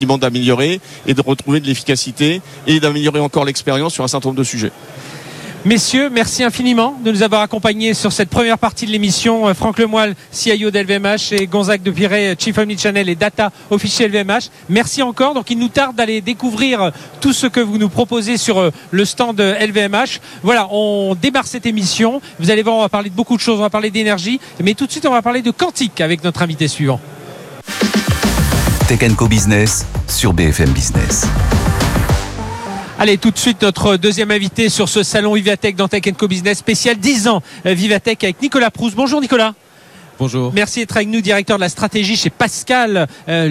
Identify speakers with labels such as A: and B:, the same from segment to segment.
A: d'améliorer et de retrouver de l'efficacité et d'améliorer encore l'expérience sur un certain nombre de sujets.
B: Messieurs, merci infiniment de nous avoir accompagnés sur cette première partie de l'émission. Franck Lemoyle, CIO d'LVMH, et Gonzague de Pirey, Chief Omnichannel et Data Officier LVMH. Merci encore. Donc il nous tarde d'aller découvrir tout ce que vous nous proposez sur le stand LVMH. Voilà, on démarre cette émission. Vous allez voir, on va parler de beaucoup de choses. On va parler d'énergie, mais tout de suite on va parler de quantique avec notre invité suivant.
C: Tech & Co Business sur BFM Business.
B: Allez, tout de suite, notre deuxième invité sur ce salon Vivatech dans Tech & Co Business spécial 10 ans Vivatech avec Nicolas Proust. Bonjour Nicolas.
D: Bonjour.
B: Merci d'être avec nous, directeur de la stratégie chez Pascal,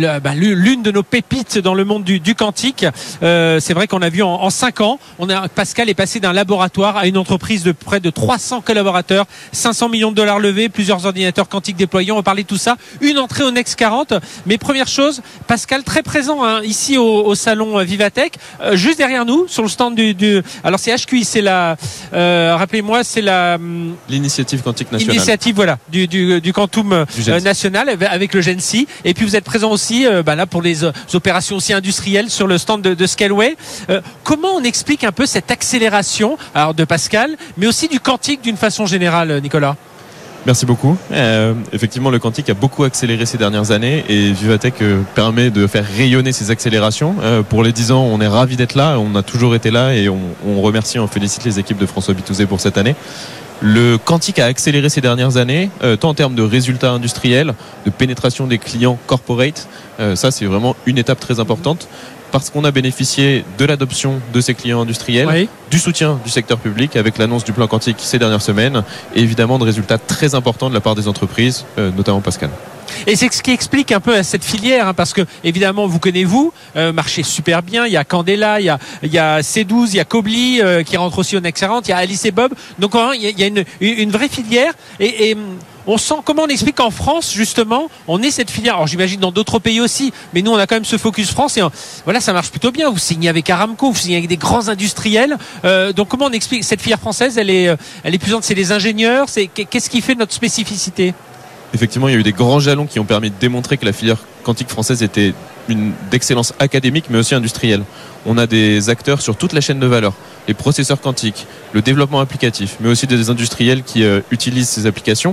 B: l'une de nos pépites dans le monde du quantique. C'est vrai qu'on a vu en 5 ans, Pascal est passé d'un laboratoire à une entreprise de près de 300 collaborateurs, 500 millions de dollars levés, plusieurs ordinateurs quantiques déployés. On va parler de tout ça. Une entrée au Next 40. Mais première chose, Pascal très présent ici au salon Vivatech, juste derrière nous, sur le stand alors c'est HQI, c'est rappelez-moi, c'est
D: l'initiative quantique nationale.
B: L'initiative, voilà, du Quantum national avec le GENSI. Et puis vous êtes présent aussi là pour les opérations aussi industrielles sur le stand de Scaleway. Comment on explique un peu cette accélération de Pascal, mais aussi du quantique d'une façon générale, Nicolas?
D: Merci beaucoup. Effectivement, le quantique a beaucoup accéléré ces dernières années et Vivatech permet de faire rayonner ces accélérations. Pour les 10 ans, on est ravis d'être là. On a toujours été là et on remercie, on félicite les équipes de François Bitouzé pour cette année. Le quantique a accéléré ces dernières années, tant en termes de résultats industriels, de pénétration des clients corporate. Ça, c'est vraiment une étape très importante parce qu'on a bénéficié de l'adoption de ces clients industriels, oui, du soutien du secteur public avec l'annonce du plan quantique ces dernières semaines et évidemment de résultats très importants de la part des entreprises, notamment Pascal.
B: Et c'est ce qui explique un peu cette filière, parce que évidemment vous connaissez marché super bien, il y a Candela, il y a C12, il y a Kobli qui rentre aussi au Next 40, il y a Alice et Bob, donc il y a une vraie filière et on sent, comment on explique qu'en France justement on est cette filière. Alors j'imagine dans d'autres pays aussi, mais nous on a quand même ce focus France et voilà, ça marche plutôt bien. Vous signez avec Aramco, vous signez avec des grands industriels, donc comment on explique cette filière française? Elle est puissante, c'est les ingénieurs, qu'est-ce qui fait notre spécificité?
D: Effectivement, il y a eu des grands jalons qui ont permis de démontrer que la filière quantique française était d'excellence académique mais aussi industrielle. On a des acteurs sur toute la chaîne de valeur, les processeurs quantiques, le développement applicatif, mais aussi des industriels qui utilisent ces applications.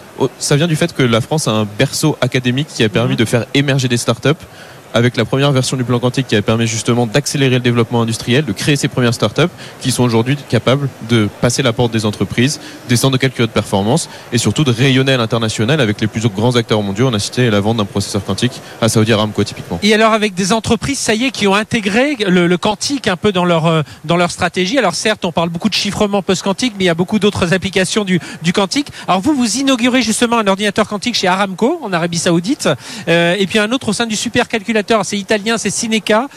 D: Ça vient du fait que la France a un berceau académique qui a permis de faire émerger des startups, avec la première version du plan quantique qui a permis justement d'accélérer le développement industriel, de créer ces premières startups qui sont aujourd'hui capables de passer la porte des entreprises, des centres de calcul de performance et surtout de rayonner à l'international avec les plus grands acteurs mondiaux. On a cité la vente d'un processeur quantique à Saudi Aramco typiquement.
B: Et alors avec des entreprises, ça y est, qui ont intégré le quantique un peu dans leur stratégie. Alors certes, on parle beaucoup de chiffrement post-quantique, mais il y a beaucoup d'autres applications du quantique. Alors vous inaugurez justement un ordinateur quantique chez Aramco en Arabie Saoudite, et puis un autre au sein du supercalculateur. C'est italien, c'est Cineca.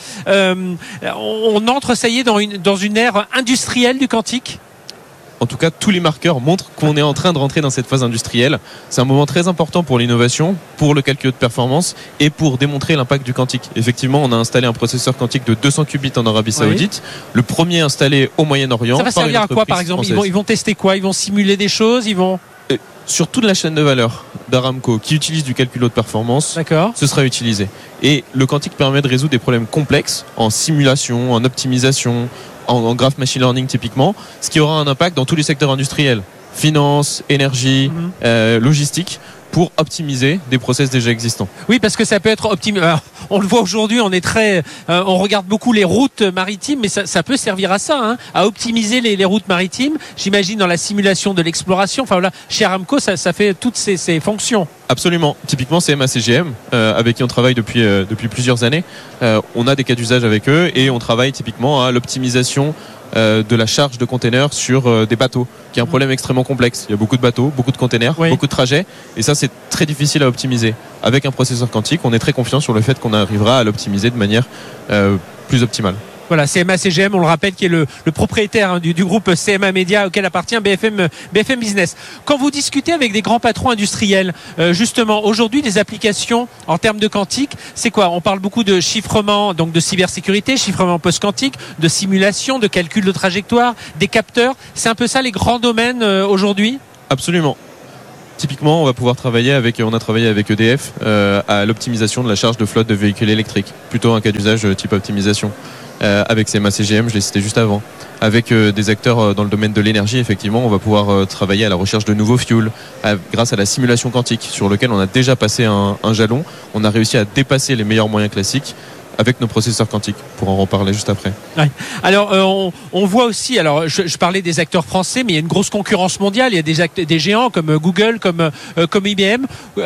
B: On entre, ça y est, dans une ère industrielle du quantique.
D: En tout cas, tous les marqueurs montrent qu'on est en train de rentrer dans cette phase industrielle. C'est un moment très important pour l'innovation, pour le calcul de performance et pour démontrer l'impact du quantique. Effectivement, on a installé un processeur quantique de 200 qubits en Arabie Saoudite, oui, le premier installé au Moyen-Orient.
B: Ça va servir à quoi, par exemple? Ils vont tester quoi? Ils vont simuler des choses?
D: Sur toute la chaîne de valeur d'Aramco qui utilise du calcul de performance, ce sera utilisé. Et le quantique permet de résoudre des problèmes complexes en simulation, en optimisation, en graph machine learning typiquement, ce qui aura un impact dans tous les secteurs industriels, finance, énergie, logistique, pour optimiser des process déjà existants.
B: Oui, parce que ça peut être optimisé. On le voit aujourd'hui, on regarde beaucoup les routes maritimes, mais ça peut servir à ça, à optimiser les routes maritimes. J'imagine dans la simulation de l'exploration. Enfin voilà, chez Aramco, ça fait toutes ces fonctions.
D: Absolument. Typiquement, c'est CMA-CGM, avec qui on travaille depuis plusieurs années. On a des cas d'usage avec eux et on travaille typiquement à l'optimisation de la charge de containers sur des bateaux, qui est un problème extrêmement complexe. Il y a beaucoup de bateaux, beaucoup de containers, beaucoup de trajets, et ça c'est très difficile à optimiser. Avec un processeur quantique, on est très confiant sur le fait qu'on arrivera à l'optimiser de manière plus optimale.
B: Voilà, CMA-CGM, on le rappelle, qui est le propriétaire du groupe CMA Média auquel appartient BFM Business. Quand vous discutez avec des grands patrons industriels, justement, aujourd'hui, des applications en termes de quantique, c'est quoi? On parle beaucoup de chiffrement, donc de cybersécurité, chiffrement post-quantique, de simulation, de calcul de trajectoire, des capteurs. C'est un peu ça les grands domaines aujourd'hui?
D: Absolument. Typiquement, on a travaillé avec EDF à l'optimisation de la charge de flotte de véhicules électriques. Plutôt un cas d'usage type optimisation. Avec CMA CGM, je l'ai cité juste avant. Avec des acteurs dans le domaine de l'énergie, effectivement, on va pouvoir travailler à la recherche de nouveaux fuels grâce à la simulation quantique sur lequel on a déjà passé un jalon. On a réussi à dépasser les meilleurs moyens classiques avec nos processeurs quantiques, pour en reparler juste après.
B: Ouais. Alors, on voit aussi, alors je parlais des acteurs français, mais il y a une grosse concurrence mondiale. Il y a des géants comme Google, comme IBM.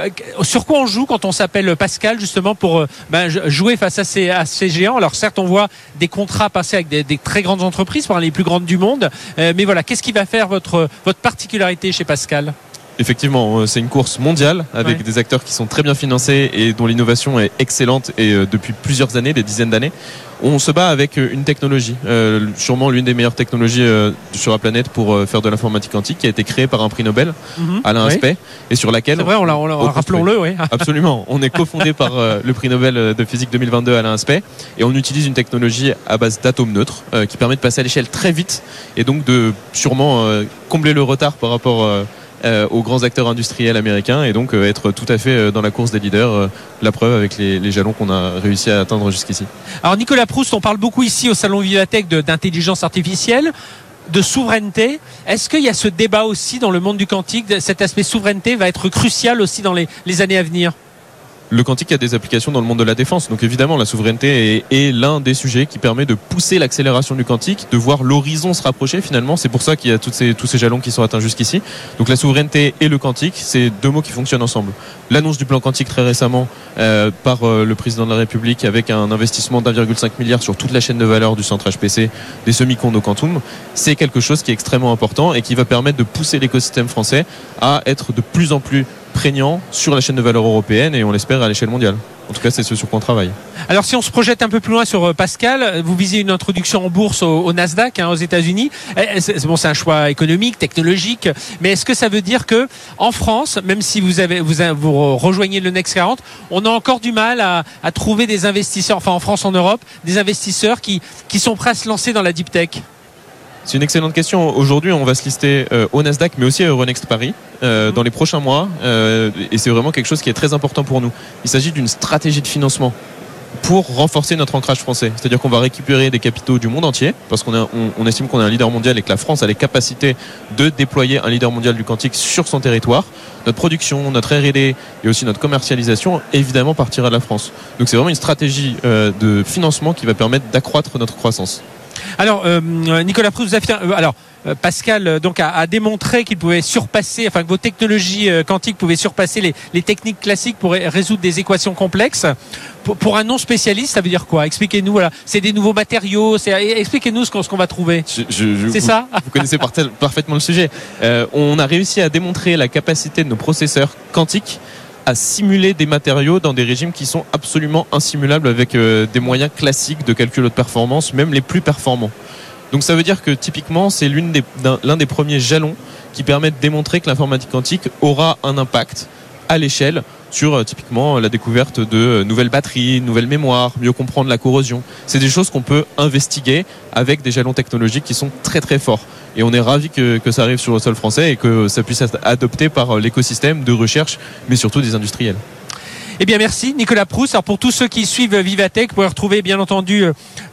B: Sur quoi on joue quand on s'appelle Pascal, justement, pour jouer face à ces géants? Alors certes, on voit des contrats passer avec des très grandes entreprises, parmi les plus grandes du monde. Mais voilà, qu'est-ce qui va faire votre particularité chez Pascal?
D: Effectivement, c'est une course mondiale avec des acteurs qui sont très bien financés et dont l'innovation est excellente et depuis plusieurs années, des dizaines d'années. On se bat avec une technologie, sûrement l'une des meilleures technologies sur la planète pour faire de l'informatique quantique, qui a été créée par un prix Nobel, Alain Aspect, et sur laquelle...
B: C'est vrai, rappelons-le, oui.
D: Absolument. On est cofondé par le prix Nobel de physique 2022, Alain Aspect, et on utilise une technologie à base d'atomes neutres qui permet de passer à l'échelle très vite et donc de sûrement combler le retard par rapport... aux grands acteurs industriels américains et donc être tout à fait dans la course des leaders, la preuve avec les jalons qu'on a réussi à atteindre jusqu'ici.
B: Alors Nicolas Proust, on parle beaucoup ici au Salon Vivatech d'intelligence artificielle, de souveraineté. Est-ce qu'il y a ce débat aussi dans le monde du quantique? Cet aspect souveraineté va être crucial aussi dans les années à venir.
D: Le quantique a des applications dans le monde de la défense, donc évidemment la souveraineté est l'un des sujets qui permet de pousser l'accélération du quantique, de voir l'horizon se rapprocher finalement. C'est pour ça qu'il y a tous ces jalons qui sont atteints jusqu'ici. Donc la souveraineté et le quantique, c'est deux mots qui fonctionnent ensemble. L'annonce du plan quantique très récemment par le président de la République avec un investissement d'1,5 milliard sur toute la chaîne de valeur du centre HPC, des semi-condos quantum, c'est quelque chose qui est extrêmement important et qui va permettre de pousser l'écosystème français à être de plus en plus prégnant sur la chaîne de valeur européenne et on l'espère à l'échelle mondiale. En tout cas, c'est ce sur quoi on travaille.
B: Alors, si on se projette un peu plus loin sur Pascal, vous visez une introduction en bourse au Nasdaq, aux États-Unis. C'est un choix économique, technologique, mais est-ce que ça veut dire que en France, même si vous rejoignez le Next 40, on a encore du mal à trouver des investisseurs, enfin en France, en Europe, des investisseurs qui sont prêts à se lancer dans la deep tech?
D: C'est une excellente question. Aujourd'hui, on va se lister au Nasdaq, mais aussi à Euronext Paris dans les prochains mois. Et c'est vraiment quelque chose qui est très important pour nous. Il s'agit d'une stratégie de financement pour renforcer notre ancrage français. C'est-à-dire qu'on va récupérer des capitaux du monde entier, parce qu'on estime qu'on est un leader mondial et que la France a les capacités de déployer un leader mondial du quantique sur son territoire. Notre production, notre R&D et aussi notre commercialisation, évidemment, partira de la France. Donc c'est vraiment une stratégie de financement qui va permettre d'accroître notre croissance.
B: Alors, Nicolas Proust, vous affirmez, Pascal donc a démontré qu'il pouvait surpasser, enfin que vos technologies quantiques pouvaient surpasser les techniques classiques pour résoudre des équations complexes. Pour un non spécialiste, ça veut dire quoi? Expliquez-nous. Voilà, c'est des nouveaux matériaux. Expliquez-nous ce qu'on va trouver. C'est ça?
D: Vous connaissez parfaitement le sujet. On a réussi à démontrer la capacité de nos processeurs quantiques à simuler des matériaux dans des régimes qui sont absolument insimulables avec des moyens classiques de calcul de performance, même les plus performants. Donc ça veut dire que typiquement c'est l'un des premiers jalons qui permet de démontrer que l'informatique quantique aura un impact à l'échelle sur typiquement la découverte de nouvelles batteries, nouvelles mémoires, mieux comprendre la corrosion. C'est des choses qu'on peut investiguer avec des jalons technologiques qui sont très très forts. Et on est ravis que ça arrive sur le sol français et que ça puisse être adopté par l'écosystème de recherche, mais surtout des industriels.
B: Eh bien, merci Nicolas Proust. Alors pour tous ceux qui suivent Vivatech, vous pouvez retrouver bien entendu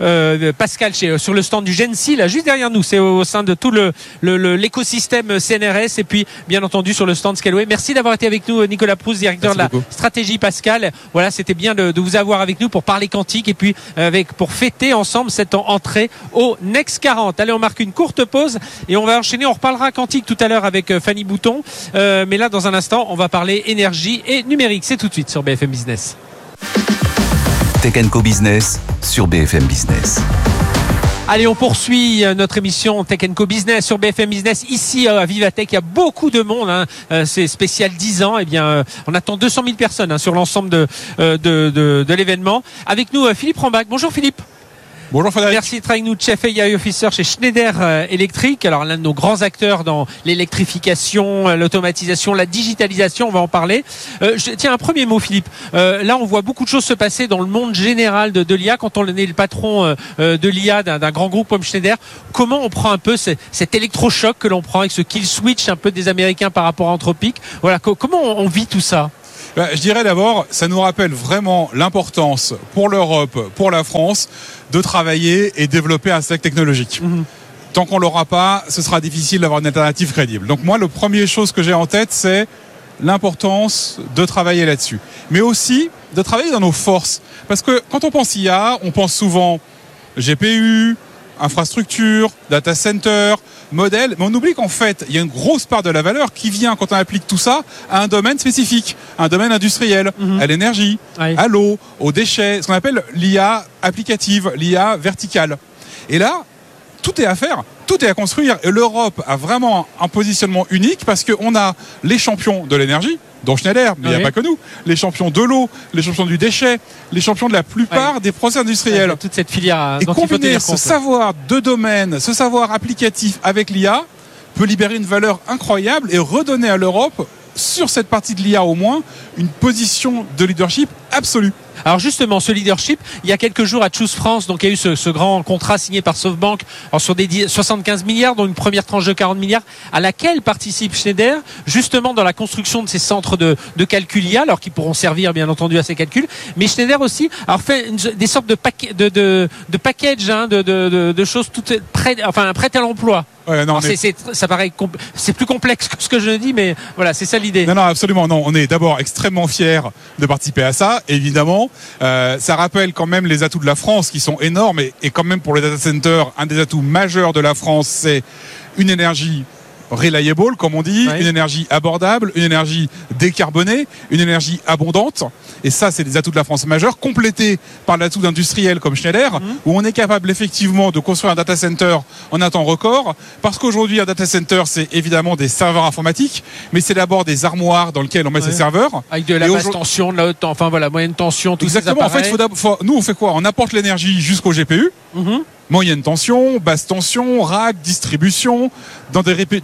B: Pascal sur le stand du GENSI, là juste derrière nous. C'est au sein de tout l'écosystème CNRS et puis bien entendu sur le stand Scaleway. Merci d'avoir été avec nous, Nicolas Proust, directeur de la stratégie Pascal. Voilà, c'était bien de vous avoir avec nous pour parler quantique et puis pour fêter ensemble cette entrée au Next 40. Allez, on marque une courte pause et on va enchaîner. On reparlera quantique tout à l'heure avec Fanny Bouton. Mais là, dans un instant, on va parler énergie et numérique. C'est tout de suite sur BFM Business.
C: Tech & Co Business sur BFM Business.
B: Allez, on poursuit notre émission Tech & Co Business sur BFM Business. Ici à Vivatech, il y a beaucoup de monde. C'est spécial 10 ans. Eh bien, on attend 200 000 personnes sur l'ensemble de l'événement. Avec nous, Philippe Rambach. Bonjour Philippe.
E: Bonjour Frédéric.
B: Merci d'être avec nous, Chief AI Officer chez Schneider Electric. Alors l'un de nos grands acteurs dans l'électrification, l'automatisation, la digitalisation, on va en parler. Tiens, un premier mot Philippe. Là on voit beaucoup de choses se passer dans le monde général de l'IA. Quand on est le patron de l'IA d'un grand groupe comme Schneider, comment on prend un peu cet électrochoc que l'on prend avec ce kill switch un peu des Américains par rapport à Anthropic? Voilà, comment on vit tout ça?
E: Je dirais d'abord, ça nous rappelle vraiment l'importance pour l'Europe, pour la France, de travailler et développer un stack technologique. Tant qu'on l'aura pas, ce sera difficile d'avoir une alternative crédible. Donc moi, la première chose que j'ai en tête, c'est l'importance de travailler là-dessus. Mais aussi de travailler dans nos forces. Parce que quand on pense IA, on pense souvent GPU, infrastructure, data center, modèle, mais on oublie qu'en fait, il y a une grosse part de la valeur qui vient, quand on applique tout ça, à un domaine spécifique, un domaine industriel, à l'énergie, à l'eau, aux déchets, ce qu'on appelle l'IA applicative, l'IA verticale. Et là, tout est à faire, tout est à construire. Et l'Europe a vraiment un positionnement unique parce qu'on a les champions de l'énergie, dont Schneider, mais il n'y a pas que nous, les champions de l'eau, les champions du déchet, les champions de la plupart des process industriels.
B: Toute cette filière.
E: Et combiner ce savoir de domaine, ce savoir applicatif avec l'IA peut libérer une valeur incroyable et redonner à l'Europe, sur cette partie de l'IA au moins, une position de leadership absolue.
B: Alors justement, ce leadership, il y a quelques jours à Choose France, donc il y a eu ce grand contrat signé par SoftBank sur des 75 milliards, dont une première tranche de 40 milliards, à laquelle participe Schneider, justement dans la construction de ces centres de calcul IA, alors qui pourront servir bien entendu à ces calculs. Mais Schneider aussi, alors fait des sortes de package, de choses toutes prêtes à l'emploi.
E: Ouais, non,
B: ça paraît c'est plus complexe que ce que je dis, mais voilà, c'est ça l'idée.
E: Non, absolument. Non, on est d'abord extrêmement fiers de participer à ça, évidemment. Ça rappelle quand même les atouts de la France qui sont énormes et quand même pour les data centers, un des atouts majeurs de la France, c'est une énergie reliable, comme on dit, une énergie abordable, une énergie décarbonée, une énergie abondante. Et ça, c'est des atouts de la France majeurs, complétés par l'atout d'industriels comme Schneider, où on est capable effectivement de construire un data center en un temps record. Parce qu'aujourd'hui, un data center, c'est évidemment des serveurs informatiques, mais c'est d'abord des armoires dans lesquelles on met ces serveurs.
B: Avec de la basse tension, de la haute tension, enfin voilà, moyenne tension, tout ça.
E: Exactement. En fait, nous, on fait quoi? On apporte l'énergie jusqu'au GPU. Moyenne tension, basse tension, rack, distribution, dans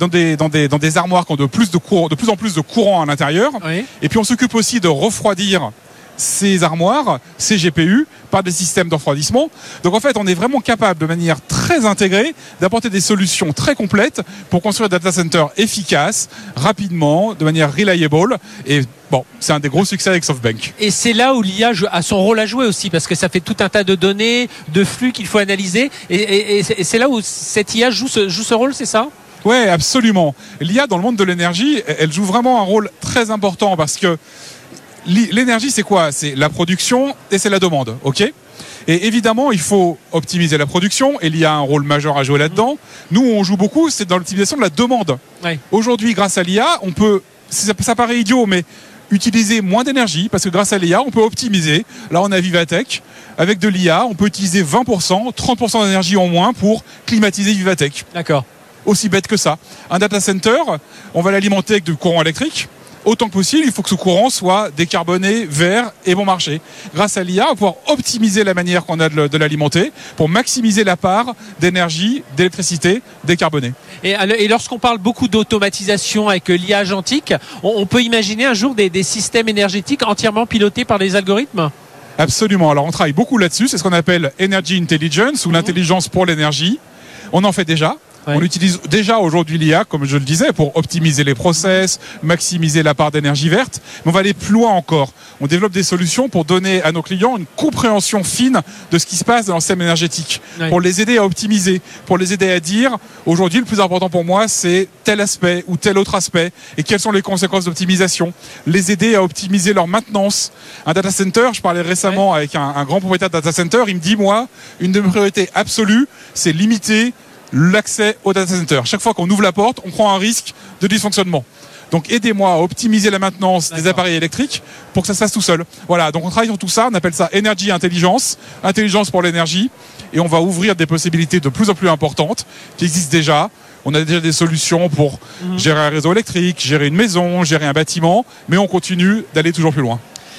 E: des armoires qui ont de plus en plus de courant à l'intérieur. Et puis on s'occupe aussi de refroidir ces armoires, ces GPU, par des systèmes de refroidissement. Donc en fait, on est vraiment capable de manière très intégrée d'apporter des solutions très complètes pour construire des data centers efficaces, rapidement, de manière reliable. Et bon, c'est un des gros succès avec SoftBank.
B: Et c'est là où l'IA a son rôle à jouer aussi, parce que ça fait tout un tas de données, de flux qu'il faut analyser. Et c'est là où cette IA joue ce rôle, c'est ça ?
E: Oui, absolument. L'IA dans le monde de l'énergie, elle joue vraiment un rôle très important parce que l'énergie, c'est quoi? C'est la production et c'est la demande, ok? Et évidemment, il faut optimiser la production et l'IA a un rôle majeur à jouer là-dedans. Nous, on joue beaucoup, c'est dans l'optimisation de la demande. Aujourd'hui, grâce à l'IA, on peut, ça paraît idiot, mais utiliser moins d'énergie parce que grâce à l'IA, on peut optimiser. Là, on a Vivatech. Avec de l'IA, on peut utiliser 20%, 30% d'énergie en moins pour climatiser Vivatech.
B: D'accord.
E: Aussi bête que ça. Un data center, on va l'alimenter avec du courant électrique. Autant que possible, il faut que ce courant soit décarboné, vert et bon marché. Grâce à l'IA, on va pouvoir optimiser la manière qu'on a de l'alimenter pour maximiser la part d'énergie, d'électricité décarbonée.
B: Et lorsqu'on parle beaucoup d'automatisation avec l'IA agentique, on peut imaginer un jour des systèmes énergétiques entièrement pilotés par des algorithmes ?
E: Absolument. Alors on travaille beaucoup là-dessus. C'est ce qu'on appelle Energy Intelligence ou l'intelligence pour l'énergie. On en fait déjà. On utilise déjà aujourd'hui l'IA, comme je le disais, pour optimiser les process, maximiser la part d'énergie verte. Mais on va aller plus loin encore. On développe des solutions pour donner à nos clients une compréhension fine de ce qui se passe dans leur système énergétique, pour les aider à optimiser, pour les aider à dire, aujourd'hui, le plus important pour moi, c'est tel aspect ou tel autre aspect, et quelles sont les conséquences d'optimisation. Les aider à optimiser leur maintenance. Un data center, je parlais récemment avec un grand propriétaire de data center, il me dit, moi, une de mes priorités absolues, c'est limiter l'accès au data center. Chaque fois qu'on ouvre la porte, on prend un risque de dysfonctionnement. Donc aidez-moi à optimiser la maintenance des appareils électriques pour que ça se fasse tout seul. Voilà, donc on travaille sur tout ça, on appelle ça Energy Intelligence, intelligence pour l'énergie, et on va ouvrir des possibilités de plus en plus importantes qui existent déjà. On a déjà des solutions pour gérer un réseau électrique, gérer une maison, gérer un bâtiment, mais on continue d'aller toujours plus loin.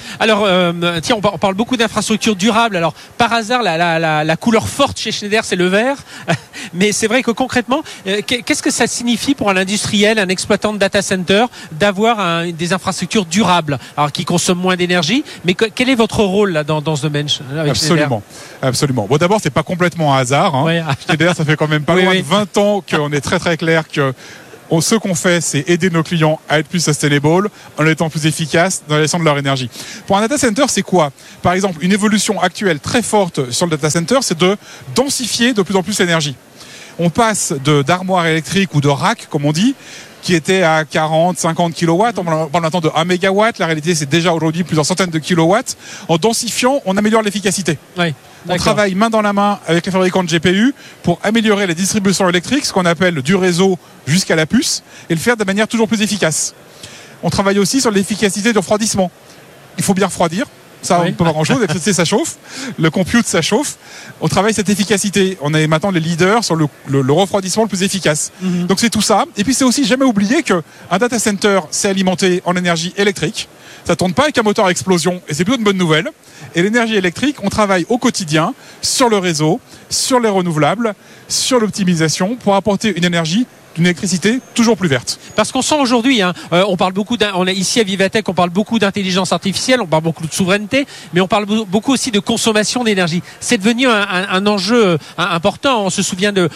B: Alors, tiens, on parle beaucoup d'infrastructures durables. Alors, par hasard, la couleur forte chez Schneider, c'est le vert. Mais c'est vrai que concrètement, qu'est-ce que ça signifie pour un industriel, un exploitant de data center, d'avoir des infrastructures durables, alors qui consomment moins d'énergie? Mais quel est votre rôle là dans ce domaine avec
E: Absolument, absolument. Bon, d'abord, c'est pas complètement un hasard. Hein.
B: Ouais.
E: Schneider, ça fait quand même pas loin de 20 ans qu'on est très très clair que ce qu'on fait, c'est aider nos clients à être plus sustainable en étant plus efficaces dans la gestion de leur énergie. Pour un data center, c'est quoi? Par exemple, une évolution actuelle très forte sur le data center, c'est de densifier de plus en plus l'énergie. On passe d'armoires électriques ou de racks, comme on dit, qui étaient à 40, 50 kilowatts. On parle maintenant de 1 mégawatt. La réalité, c'est déjà aujourd'hui plusieurs centaines de kilowatts. En densifiant, on améliore l'efficacité.
B: Oui,
E: on travaille main dans la main avec les fabricants de GPU pour améliorer la distribution électrique, ce qu'on appelle du réseau jusqu'à la puce, et le faire de manière toujours plus efficace. On travaille aussi sur l'efficacité du refroidissement. Il faut bien refroidir. Ça, on ne peut pas grand-chose. L'électricité, ça chauffe. Le compute, ça chauffe. On travaille cette efficacité. On est maintenant les leaders sur le refroidissement le plus efficace. Donc, c'est tout ça. Et puis, c'est aussi jamais oublier qu'un data center, c'est alimenté en énergie électrique. Ça ne tourne pas avec un moteur à explosion. Et c'est plutôt une bonne nouvelle. Et l'énergie électrique, on travaille au quotidien sur le réseau, sur les renouvelables, sur l'optimisation pour apporter une électricité toujours plus verte.
B: Parce qu'on sent aujourd'hui, on parle beaucoup, on est ici à Vivatech, on parle beaucoup d'intelligence artificielle, on parle beaucoup de souveraineté, mais on parle beaucoup aussi de consommation d'énergie. C'est devenu un enjeu important. On se souvient de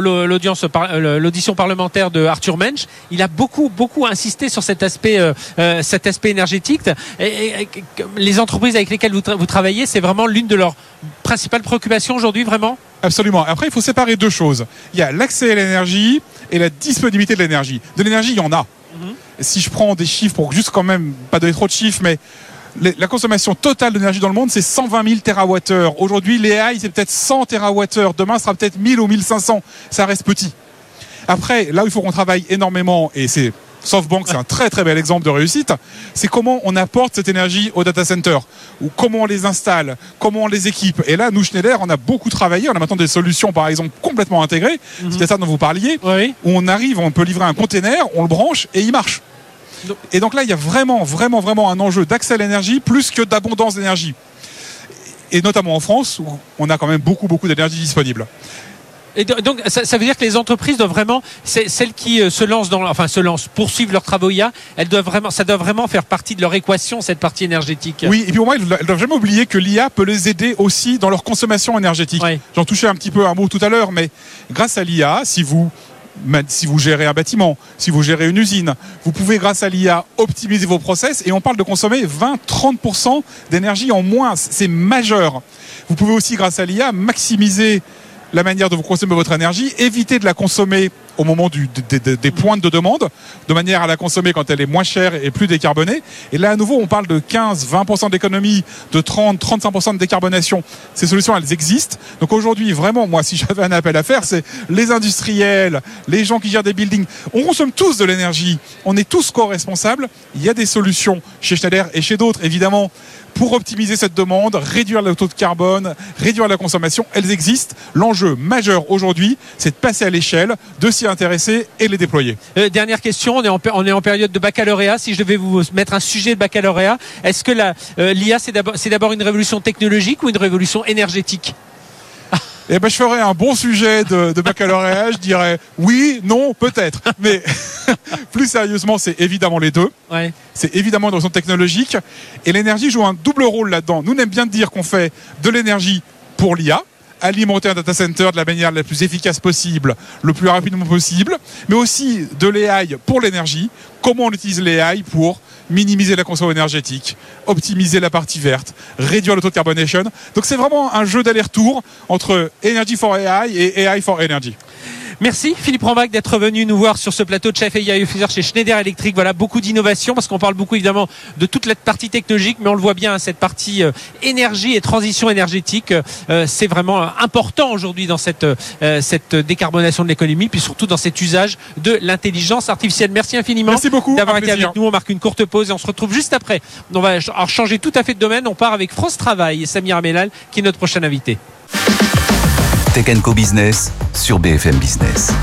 B: l'audition parlementaire de Arthur Mensch. Il a beaucoup insisté sur cet aspect énergétique. Et les entreprises avec lesquelles vous travaillez, c'est vraiment l'une de leurs principales préoccupations aujourd'hui, vraiment?
E: Absolument. Après, il faut séparer deux choses. Il y a l'accès à l'énergie et la disponibilité de l'énergie. De l'énergie, il y en a. Si je prends des chiffres, pour juste quand même pas donner trop de chiffres, mais la consommation totale d'énergie dans le monde, c'est 120 000 TWh. Aujourd'hui, l'AI, c'est peut-être 100 TWh. Demain, ce sera peut-être 1000 ou 1500. Ça reste petit. Après, là où il faut qu'on travaille énormément, et c'est SoftBank, c'est un très très bel exemple de réussite, c'est comment on apporte cette énergie au data center, ou comment on les installe, comment on les équipe. Et là, nous, Schneider, on a beaucoup travaillé. On a maintenant des solutions, par exemple, complètement intégrées. C'était ça dont vous parliez, où on peut livrer un container, on le branche et il marche. Et donc là, il y a vraiment un enjeu d'accès à l'énergie plus que d'abondance d'énergie. Et notamment en France, où on a quand même beaucoup d'énergie disponible.
B: Et donc, ça veut dire que les entreprises doivent vraiment, celles qui poursuivent leurs travaux IA, ça doit vraiment faire partie de leur équation, cette partie énergétique.
E: Oui, et puis pour moi, elles ne doivent jamais oublier que l'IA peut les aider aussi dans leur consommation énergétique. Oui. J'en touchais un petit peu un mot tout à l'heure, mais grâce à l'IA, si vous gérez un bâtiment, si vous gérez une usine, vous pouvez, grâce à l'IA, optimiser vos process, et on parle de consommer 20-30% d'énergie en moins. C'est majeur. Vous pouvez aussi, grâce à l'IA, maximiser la manière dont vous consommez votre énergie, éviter de la consommer au moment des pointes de demande, de manière à la consommer quand elle est moins chère et plus décarbonée. Et là, à nouveau, on parle de 15-20% d'économie, de 30-35% de décarbonation. Ces solutions, elles existent. Donc aujourd'hui, vraiment, moi, si j'avais un appel à faire, c'est les industriels, les gens qui gèrent des buildings. On consomme tous de l'énergie. On est tous co-responsables. Il y a des solutions chez Schneider et chez d'autres, évidemment, pour optimiser cette demande, réduire le taux de carbone, réduire la consommation. Elles existent. L'enjeu majeur aujourd'hui, c'est de passer à l'échelle, de s'y intéresser et les déployer.
B: Dernière question, on est en période de baccalauréat. Si je devais vous mettre un sujet de baccalauréat, est-ce que l'IA, c'est d'abord une révolution technologique ou une révolution énergétique?
E: Eh ben, je ferais un bon sujet de baccalauréat. Je dirais oui, non, peut-être. Mais plus sérieusement, c'est évidemment les deux. Ouais. C'est évidemment une révolution technologique. Et l'énergie joue un double rôle là-dedans. Nous, on aime bien dire qu'on fait de l'énergie pour l'IA, alimenter un data center de la manière la plus efficace possible, le plus rapidement possible, mais aussi de l'AI pour l'énergie. Comment on utilise l'AI pour minimiser la consommation énergétique, optimiser la partie verte, réduire le taux de carbonation. Donc c'est vraiment un jeu d'aller-retour entre Energy for AI et AI for Energy.
B: Merci Philippe Rambach d'être venu nous voir sur ce plateau de Chief AI Officer chez Schneider Electric. Voilà, beaucoup d'innovation parce qu'on parle beaucoup évidemment de toute la partie technologique, mais on le voit bien, cette partie énergie et transition énergétique, c'est vraiment important aujourd'hui dans cette décarbonation de l'économie, puis surtout dans cet usage de l'intelligence artificielle. Merci infiniment.
E: Merci beaucoup
B: d'avoir été avec nous. On marque une courte pause et on se retrouve juste après. On va changer tout à fait de domaine. On part avec France Travail et Samir Melal qui est notre prochain invité.
C: Tech Co Business sur BFM Business.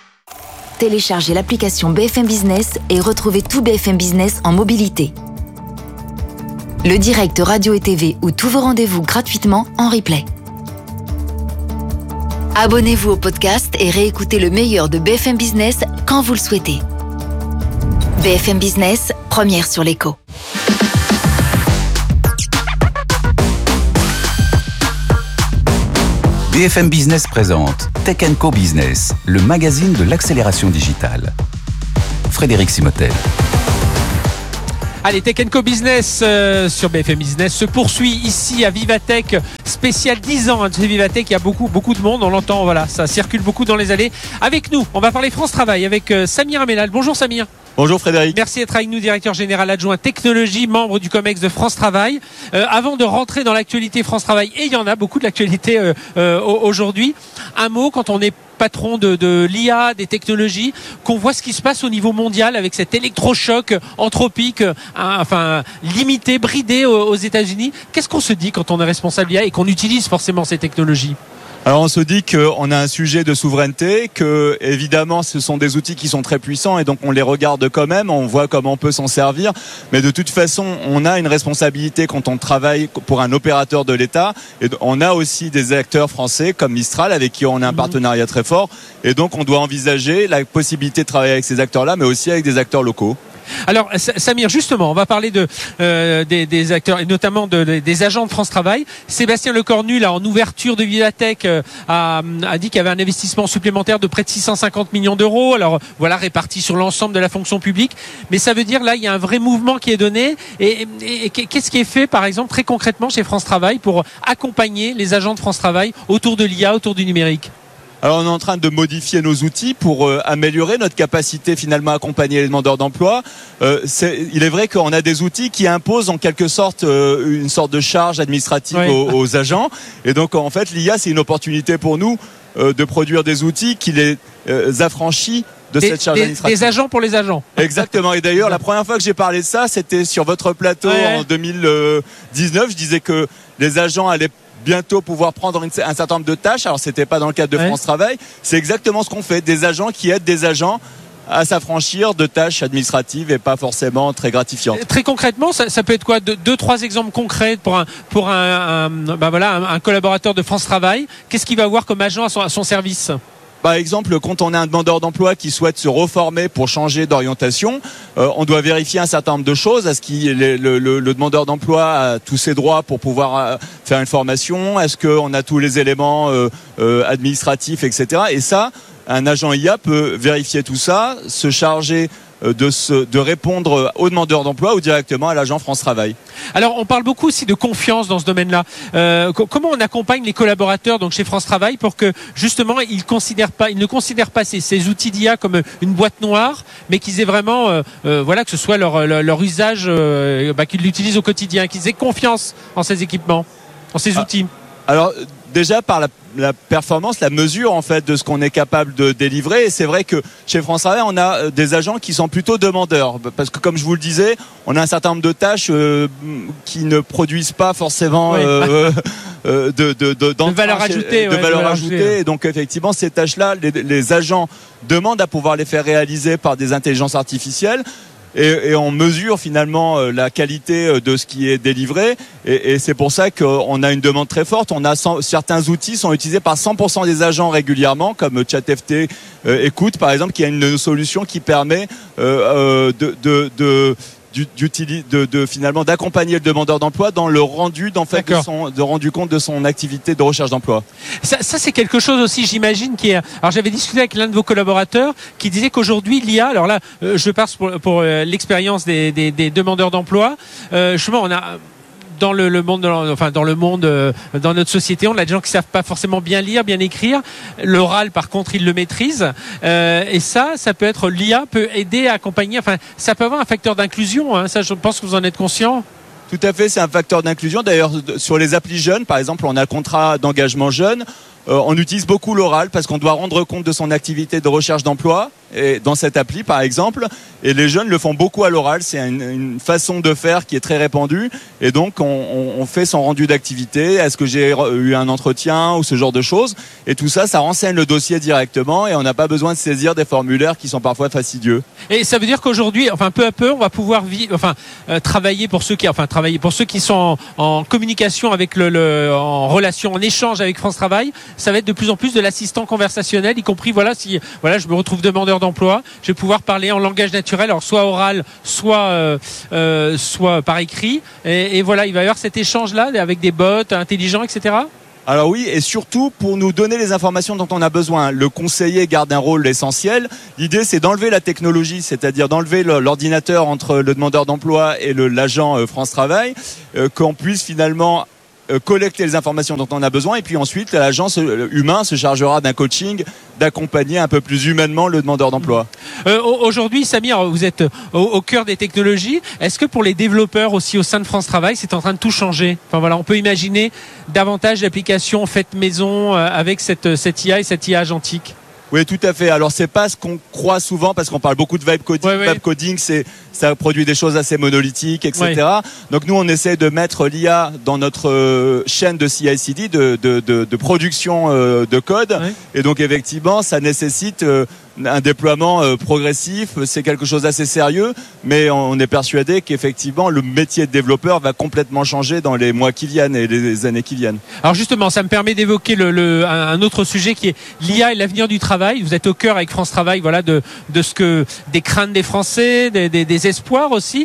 F: Téléchargez l'application BFM Business et retrouvez tout BFM Business en mobilité. le direct radio et TV ou tous vos rendez-vous gratuitement en replay. Abonnez-vous au podcast et réécoutez le meilleur de BFM Business quand vous le souhaitez. BFM Business, première sur l'écho.
C: BFM Business présente Tech & Co Business, le magazine de l'accélération digitale. Frédéric Simotel.
B: Allez, Tech & Co Business sur BFM Business se poursuit ici à Vivatech, spécial 10 ans de Vivatech. Il y a beaucoup de monde, on l'entend, voilà, ça circule beaucoup dans les allées. Avec nous, on va parler France Travail avec Samir Amelal. Bonjour Samir.
A: Bonjour Frédéric.
B: Merci d'être avec nous, directeur général adjoint technologie, membre du COMEX de France Travail. Avant de rentrer dans l'actualité France Travail, et il y en a beaucoup de l'actualité aujourd'hui, un mot quand on est patron de l'IA, des technologies, qu'on voit ce qui se passe au niveau mondial avec cet électrochoc anthropique, limité, bridé aux États-Unis. Qu'est-ce qu'on se dit quand on est responsable d'IA et qu'on utilise forcément ces technologies ?
A: Alors on se dit qu'on a un sujet de souveraineté, que évidemment ce sont des outils qui sont très puissants et donc on les regarde quand même, on voit comment on peut s'en servir, mais de toute façon on a une responsabilité quand on travaille pour un opérateur de l'État, et on a aussi des acteurs français comme Mistral avec qui on a un partenariat très fort, et donc on doit envisager la possibilité de travailler avec ces acteurs-là, mais aussi avec des acteurs locaux.
B: Alors Samir, justement, on va parler des acteurs et notamment des agents de France Travail. Sébastien Lecornu, là, en ouverture de Vivatech, a dit qu'il y avait un investissement supplémentaire de près de 650 millions d'euros. Alors voilà, réparti sur l'ensemble de la fonction publique. Mais ça veut dire là, il y a un vrai mouvement qui est donné. Et qu'est-ce qui est fait, par exemple, très concrètement chez France Travail pour accompagner les agents de France Travail autour de l'IA, autour du numérique ?
A: Alors on est en train de modifier nos outils pour améliorer notre capacité finalement à accompagner les demandeurs d'emploi. Il est vrai qu'on a des outils qui imposent en quelque sorte une sorte de charge administrative aux agents. Et donc en fait l'IA c'est une opportunité pour nous de produire des outils qui les affranchit de cette charge administrative.
B: Des agents pour les agents.
A: Exactement. Et d'ailleurs, la première fois que j'ai parlé de ça, c'était sur votre plateau en 2019. Je disais que les agents allaient bientôt pouvoir prendre un certain nombre de tâches. Alors, c'était pas dans le cadre de France Travail. C'est exactement ce qu'on fait. Des agents qui aident des agents à s'affranchir de tâches administratives et pas forcément très gratifiantes. Très
B: concrètement, ça peut être quoi ? Deux, trois exemples concrets pour un collaborateur de France Travail. Qu'est-ce qu'il va avoir comme agent à son service ?
A: Par exemple, quand on a un demandeur d'emploi qui souhaite se reformer pour changer d'orientation, on doit vérifier un certain nombre de choses. Est-ce que le demandeur d'emploi a tous ses droits pour pouvoir faire une formation ? Est-ce qu'on a tous les éléments administratifs, etc. Et ça, un agent IA peut vérifier tout ça, se charger de répondre aux demandeurs d'emploi ou directement à l'agent France Travail.
B: Alors on parle beaucoup aussi de confiance dans ce domaine-là. Comment on accompagne les collaborateurs donc chez France Travail pour que justement ils ne considèrent pas ces outils d'IA comme une boîte noire, mais qu'ils aient vraiment que ce soit leur usage, qu'ils l'utilisent au quotidien, qu'ils aient confiance en ces équipements, en ces outils.
A: Alors déjà par la performance, la mesure en fait de ce qu'on est capable de délivrer. Et c'est vrai que chez France Travail, on a des agents qui sont plutôt demandeurs, parce que comme je vous le disais, on a un certain nombre de tâches qui ne produisent pas forcément de valeur ajoutée. Et donc effectivement, ces tâches-là, les agents demandent à pouvoir les faire réaliser par des intelligences artificielles. Et on mesure finalement la qualité de ce qui est délivré, et c'est pour ça qu'on a une demande très forte. Certains outils sont utilisés par 100% des agents régulièrement, comme ChatFT Écoute par exemple, qui a une solution qui permet finalement d'accompagner le demandeur d'emploi dans le rendu de rendu compte de son activité de recherche d'emploi.
B: Ça c'est quelque chose aussi, j'imagine, qui est. Alors j'avais discuté avec l'un de vos collaborateurs qui disait qu'aujourd'hui l'IA. Alors là, je passe pour l'expérience des demandeurs d'emploi. Justement, on a. Dans notre société, on a des gens qui savent pas forcément bien lire, bien écrire. L'oral, par contre, ils le maîtrisent. Et ça peut être l'IA peut aider à accompagner. Enfin, ça peut avoir un facteur d'inclusion. Hein. Ça, je pense que vous en êtes conscient.
A: Tout à fait, c'est un facteur d'inclusion. D'ailleurs, sur les applis jeunes, par exemple, on a le contrat d'engagement jeune. On utilise beaucoup l'oral parce qu'on doit rendre compte de son activité de recherche d'emploi et dans cette appli par exemple, et les jeunes le font beaucoup à l'oral. C'est une façon de faire qui est très répandue, et donc on fait son rendu d'activité, est-ce que j'ai eu un entretien ou ce genre de choses, et tout ça renseigne le dossier directement et on n'a pas besoin de saisir des formulaires qui sont parfois fastidieux.
B: Et ça veut dire qu'aujourd'hui, peu à peu, on va pouvoir travailler pour ceux qui sont en communication avec en relation, en échange avec France Travail. Ça va être de plus en plus de l'assistant conversationnel, y compris si je me retrouve demandeur d'emploi, je vais pouvoir parler en langage naturel, alors soit oral, soit par écrit, et voilà, il va y avoir cet échange là avec des bots intelligents, etc.
A: Alors oui, et surtout pour nous donner les informations dont on a besoin. Le conseiller garde un rôle essentiel. L'idée, c'est d'enlever la technologie, c'est-à-dire d'enlever l'ordinateur entre le demandeur d'emploi et l'agent France Travail, qu'on puisse finalement collecter les informations dont on a besoin, et puis ensuite l'agent humain se chargera d'un coaching, d'accompagner un peu plus humainement le demandeur d'emploi.
B: Aujourd'hui, Samir, vous êtes au cœur des technologies. Est-ce que pour les développeurs aussi au sein de France Travail, c'est en train de tout changer? On peut imaginer davantage d'applications faites maison avec cette IA et cette IA agentique.
A: Oui, tout à fait. Alors, c'est pas ce qu'on croit souvent parce qu'on parle beaucoup de vibe coding.
B: Ouais.
A: Vibe coding, ça produit des choses assez monolithiques, etc.
B: Ouais.
A: Donc, nous, on essaie de mettre l'IA dans notre chaîne de CI/CD, de production de code. Ouais. Et donc, effectivement, ça nécessite un déploiement progressif. C'est quelque chose d'assez sérieux, mais on est persuadé qu'effectivement, le métier de développeur va complètement changer dans les mois qui viennent et les années qui viennent.
B: Alors, justement, ça me permet d'évoquer un autre sujet qui est l'IA et l'avenir du travail. Vous êtes au cœur avec France Travail, des craintes des Français, des espoirs aussi.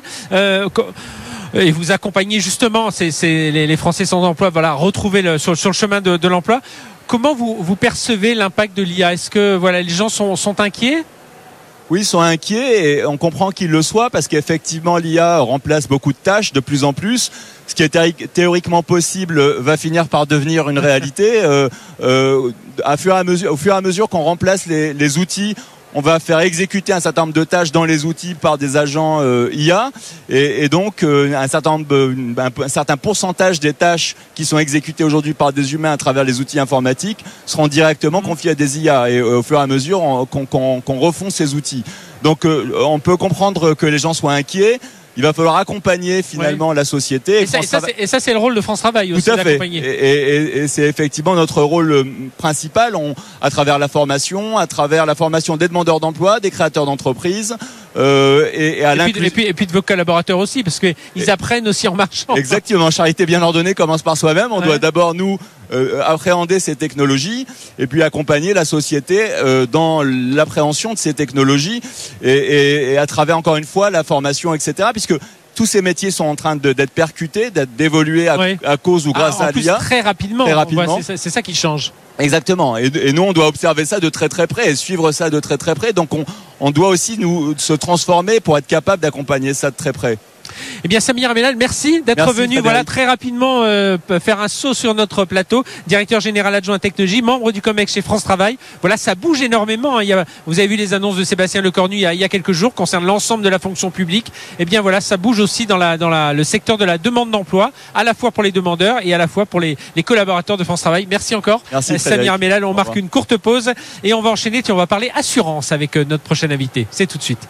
B: Et vous accompagnez justement les Français sans emploi, retrouver sur le chemin de l'emploi. Comment vous percevez l'impact de l'IA? Est-ce que les gens sont inquiets?
A: Oui, ils sont inquiets, et on comprend qu'ils le soient parce qu'effectivement l'IA remplace beaucoup de tâches de plus en plus. Ce qui est théoriquement possible va finir par devenir une réalité. Au fur et à mesure qu'on remplace les outils, on va faire exécuter un certain nombre de tâches dans les outils par des agents IA, et donc un certain pourcentage des tâches qui sont exécutées aujourd'hui par des humains à travers les outils informatiques seront directement confiées à des IA, et au fur et à mesure qu'on refond ces outils. Donc on peut comprendre que les gens soient inquiets. Il va falloir accompagner finalement la société.
B: Et ça, c'est le rôle de France Travail aussi, d'accompagner.
A: Tout à fait. Et c'est effectivement notre rôle principal, à travers la formation des demandeurs d'emploi, des créateurs d'entreprises, et puis
B: de vos collaborateurs aussi, parce qu'ils apprennent aussi en marchant.
A: Exactement. Charité bien ordonnée commence par soi-même. On doit d'abord nous appréhender ces technologies, et puis accompagner la société dans l'appréhension de ces technologies, et à travers encore une fois la formation, etc. Puisque tous ces métiers sont en train d'être percutés, d'évoluer à cause ou grâce à l'IA.
B: Très rapidement. C'est ça qui change.
A: Exactement. Et nous, on doit observer ça de très très près et suivre ça de très très près. Donc on doit aussi se transformer pour être capable d'accompagner ça de très près.
B: Eh bien, Samir Amelal, merci d'être venu très rapidement faire un saut sur notre plateau. Directeur général adjoint technologie, membre du COMEX chez France Travail. Ça bouge énormément. Vous avez vu les annonces de Sébastien Lecornu il y a quelques jours concernant l'ensemble de la fonction publique. Eh bien ça bouge aussi dans le secteur de la demande d'emploi, à la fois pour les demandeurs et à la fois pour les collaborateurs de France Travail. Merci encore.
A: Merci
B: Samir Amelal. On marque une courte pause et on va enchaîner. On va parler assurance avec notre prochain invité. C'est tout de suite.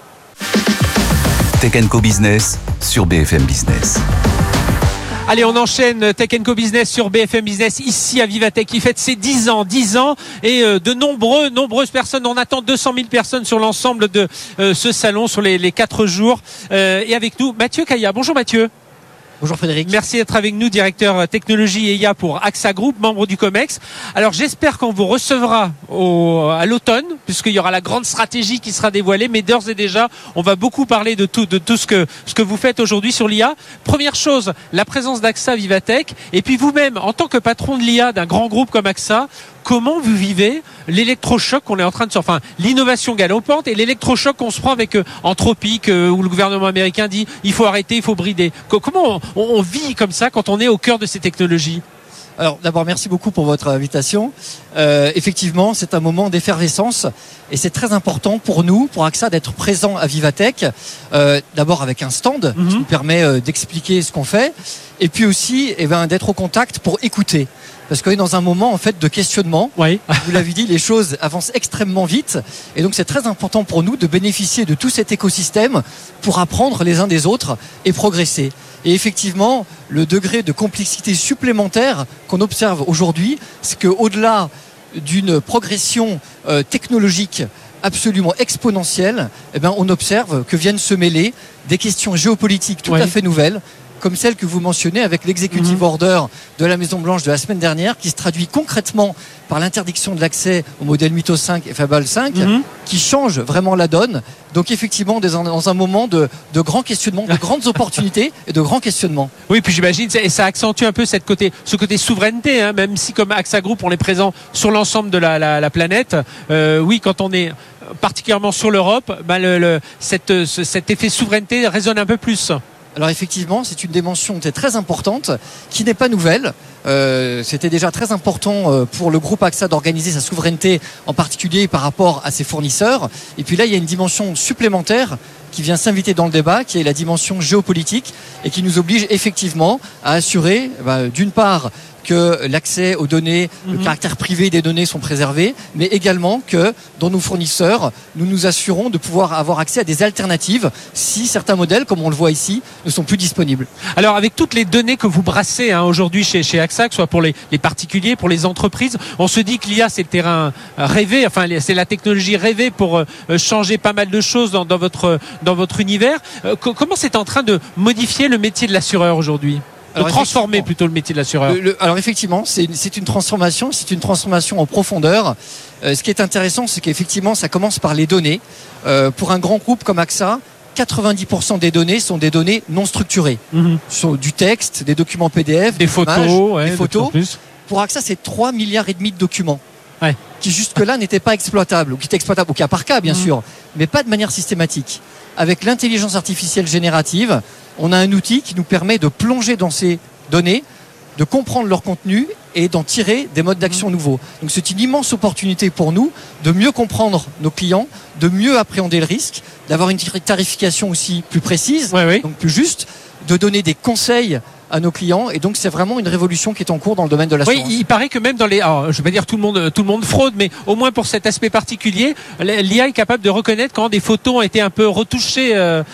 C: Tech & Co Business sur BFM Business.
B: Allez, on enchaîne Tech & Co Business sur BFM Business, ici à Vivatech, qui fête ses 10 ans, et de nombreuses personnes. On attend 200 000 personnes sur l'ensemble de ce salon, sur les 4 jours. Et avec nous, Mathieu Caillat. Bonjour Mathieu.
G: Bonjour Frédéric.
B: Merci d'être avec nous, directeur technologie et IA pour AXA Group, membre du COMEX. Alors j'espère qu'on vous recevra à l'automne, puisqu'il y aura la grande stratégie qui sera dévoilée, mais d'ores et déjà, on va beaucoup parler de tout ce que vous faites aujourd'hui sur l'IA. Première chose, la présence d'AXA Vivatech, et puis vous-même, en tant que patron de l'IA d'un grand groupe comme AXA, comment vous vivez l'électrochoc qu'on est en train de l'innovation galopante et l'électrochoc qu'on se prend avec Anthropic, où le gouvernement américain dit il faut arrêter, il faut brider. Comment on vit comme ça quand on est au cœur de ces technologies?
G: Alors d'abord, merci beaucoup pour votre invitation. Effectivement, c'est un moment d'effervescence et c'est très important pour nous, pour AXA, d'être présent à Vivatech. D'abord avec un stand qui nous permet d'expliquer ce qu'on fait, et puis aussi d'être au contact pour écouter. Parce qu'on est dans un moment en fait de questionnement.
B: Oui.
G: Vous l'avez dit, les choses avancent extrêmement vite, et donc c'est très important pour nous de bénéficier de tout cet écosystème pour apprendre les uns des autres et progresser. Et effectivement, le degré de complexité supplémentaire qu'on observe aujourd'hui, c'est qu'au-delà d'une progression technologique absolument exponentielle, on observe que viennent se mêler des questions géopolitiques tout à fait nouvelles, comme celle que vous mentionnez avec l'executive order de la Maison-Blanche de la semaine dernière, qui se traduit concrètement par l'interdiction de l'accès au modèle Mythos 5 et Fable 5, qui change vraiment la donne. Donc effectivement, dans un moment de grands questionnements, de grandes opportunités et de grands questionnements.
B: Oui, puis j'imagine, et ça accentue un peu ce côté souveraineté, hein, même si comme AXA Group, on est présent sur l'ensemble de la planète. Oui, quand on est particulièrement sur l'Europe, cet effet souveraineté résonne un peu plus.
G: Alors effectivement, c'est une dimension très importante qui n'est pas nouvelle. C'était déjà très important pour le groupe AXA d'organiser sa souveraineté, en particulier par rapport à ses fournisseurs. Et puis là, il y a une dimension supplémentaire qui vient s'inviter dans le débat, qui est la dimension géopolitique et qui nous oblige effectivement à assurer, d'une part, que l'accès aux données, le caractère privé des données sont préservés, mais également que dans nos fournisseurs, nous nous assurons de pouvoir avoir accès à des alternatives si certains modèles, comme on le voit ici, ne sont plus disponibles.
B: Alors avec toutes les données que vous brassez aujourd'hui chez AXA, que ce soit pour les particuliers, pour les entreprises, on se dit que l'IA c'est le terrain rêvé, enfin c'est la technologie rêvée pour changer pas mal de choses dans votre univers. Comment c'est en train de modifier le métier de l'assureur aujourd'hui ? De transformer plutôt le métier de l'assureur.
G: Alors effectivement, c'est une transformation en profondeur. Ce qui est intéressant, c'est qu'effectivement, ça commence par les données. Pour un grand groupe comme AXA, 90% des données sont des données non structurées. Du texte, des documents PDF,
B: des photos.
G: Pour AXA, c'est 3,5 milliards de documents. Qui jusque-là n'étaient pas exploitables, ou qui étaient exploitables au cas par cas, bien sûr, mais pas de manière systématique. Avec l'intelligence artificielle générative, on a un outil qui nous permet de plonger dans ces données, de comprendre leur contenu et d'en tirer des modes d'action nouveaux. Donc c'est une immense opportunité pour nous de mieux comprendre nos clients, de mieux appréhender le risque, d'avoir une tarification aussi plus précise, donc plus juste, de donner des conseils à nos clients, et donc c'est vraiment une révolution qui est en cours dans le domaine de l'assurance.
B: Oui, il paraît que même dans alors, je vais pas dire tout le monde fraude, mais au moins pour cet aspect particulier, l'IA est capable de reconnaître quand des photos ont été un peu retouchées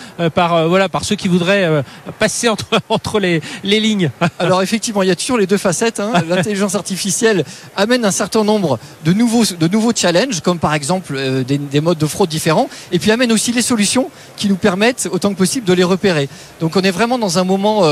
B: par ceux qui voudraient passer entre les lignes.
G: Alors effectivement, il y a toujours les deux facettes. L'intelligence artificielle amène un certain nombre de nouveaux challenges, comme par exemple des modes de fraude différents, et puis amène aussi les solutions qui nous permettent autant que possible de les repérer. Donc on est vraiment dans un moment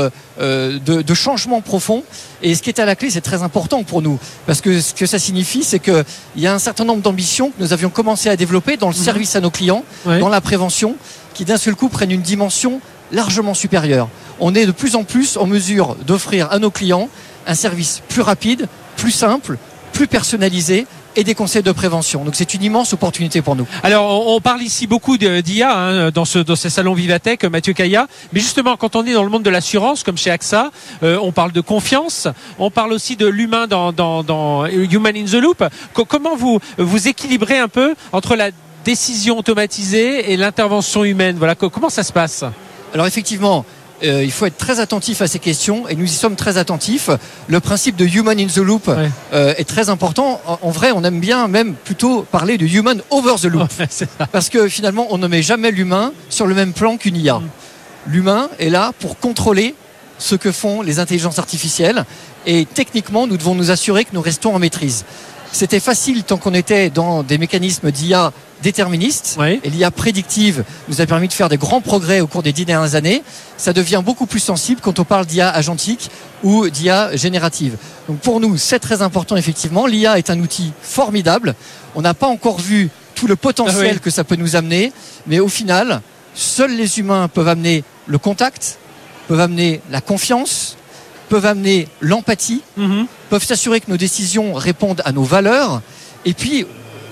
G: de changement profond, et ce qui est à la clé, c'est très important pour nous, parce que ce que ça signifie, c'est qu'il y a un certain nombre d'ambitions que nous avions commencé à développer dans le service à nos clients, dans la prévention, qui d'un seul coup prennent une dimension largement supérieure. On est de plus en plus en mesure d'offrir à nos clients un service plus rapide, plus simple, plus personnalisé, et des conseils de prévention. Donc c'est une immense opportunité pour nous.
B: Alors on parle ici beaucoup d'IA dans ce salon Vivatech, Mathieu Caillat, mais justement quand on est dans le monde de l'assurance comme chez AXA, on parle de confiance, on parle aussi de l'humain dans Human in the Loop. Comment vous équilibrez un peu entre la décision automatisée et l'intervention humaine? Voilà, comment ça se passe?
G: Alors effectivement, il faut être très attentif à ces questions, et nous y sommes très attentifs. Le principe de Human in the Loop est très important. En vrai, on aime bien même plutôt parler de Human over the Loop, parce que finalement, on ne met jamais l'humain sur le même plan qu'une IA. L'humain est là pour contrôler ce que font les intelligences artificielles, et techniquement, nous devons nous assurer que nous restons en maîtrise. C'était facile tant qu'on était dans des mécanismes d'IA déterministes, et l'IA prédictive nous a permis de faire des grands progrès au cours des 10 dernières années. Ça devient beaucoup plus sensible quand on parle d'IA agentique ou d'IA générative. Donc pour nous, c'est très important effectivement. L'IA est un outil formidable. On n'a pas encore vu tout le potentiel que ça peut nous amener, mais au final, seuls les humains peuvent amener le contact, peuvent amener la confiance, peuvent amener l'empathie, peuvent s'assurer que nos décisions répondent à nos valeurs, et puis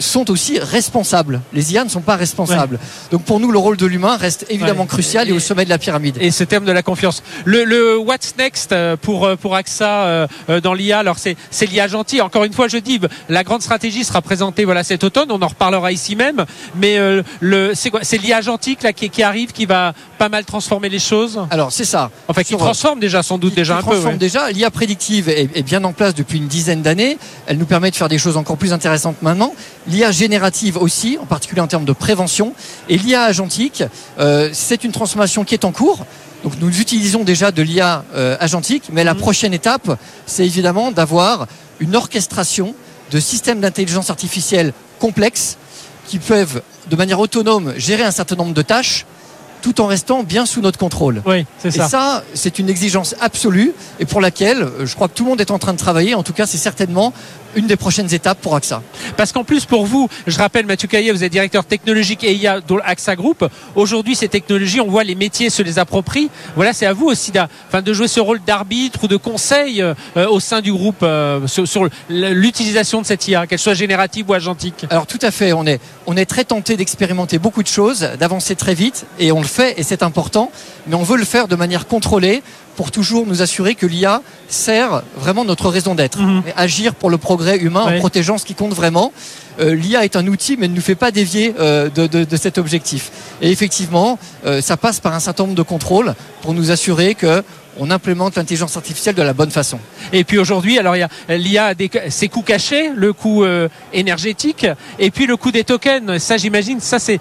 G: sont aussi responsables. Les IA ne sont pas responsables. Donc pour nous, le rôle de l'humain reste évidemment crucial et au sommet de la pyramide.
B: Et ce terme de la confiance. Le What's Next pour AXA dans l'IA, alors c'est l'IA gentil. Encore une fois, je dis, la grande stratégie sera présentée cet automne. On en reparlera ici même. Mais c'est quoi ? C'est l'IA gentil là qui arrive, qui va pas mal transformer les choses.
G: Alors c'est ça.
B: Enfin, qui transforme déjà sans doute déjà un peu.
G: Déjà, l'IA prédictive est bien en place depuis une dizaine d'années. Elle nous permet de faire des choses encore plus intéressantes maintenant. L'IA générative aussi, en particulier en termes de prévention. Et l'IA agentique, c'est une transformation qui est en cours. Donc nous utilisons déjà de l'IA agentique, mais la prochaine étape, c'est évidemment d'avoir une orchestration de systèmes d'intelligence artificielle complexes qui peuvent, de manière autonome, gérer un certain nombre de tâches tout en restant bien sous notre contrôle.
B: Oui, c'est ça.
G: Et ça, c'est une exigence absolue et pour laquelle je crois que tout le monde est en train de travailler. En tout cas, c'est certainement une des prochaines étapes pour AXA.
B: Parce qu'en plus, pour vous, je rappelle, Mathieu Caillet, vous êtes directeur technologique et IA de AXA Group. Aujourd'hui, ces technologies, on voit les métiers se les approprient. Voilà, c'est à vous aussi de jouer ce rôle d'arbitre ou de conseil au sein du groupe sur l'utilisation de cette IA, qu'elle soit générative ou agentique.
G: Alors tout à fait, on est très tenté d'expérimenter beaucoup de choses, d'avancer très vite et on le fait et c'est important, mais on veut le faire de manière contrôlée pour toujours nous assurer que l'IA sert vraiment notre raison d'être. Et agir pour le progrès humain en protégeant ce qui compte vraiment. L'IA est un outil mais ne nous fait pas dévier de cet objectif. Et effectivement, ça passe par un certain nombre de contrôles pour nous assurer que on implémente l'intelligence artificielle de la bonne façon.
B: Et puis aujourd'hui, alors l'IA a ses coûts cachés, le coût énergétique, et puis le coût des tokens. Ça, j'imagine,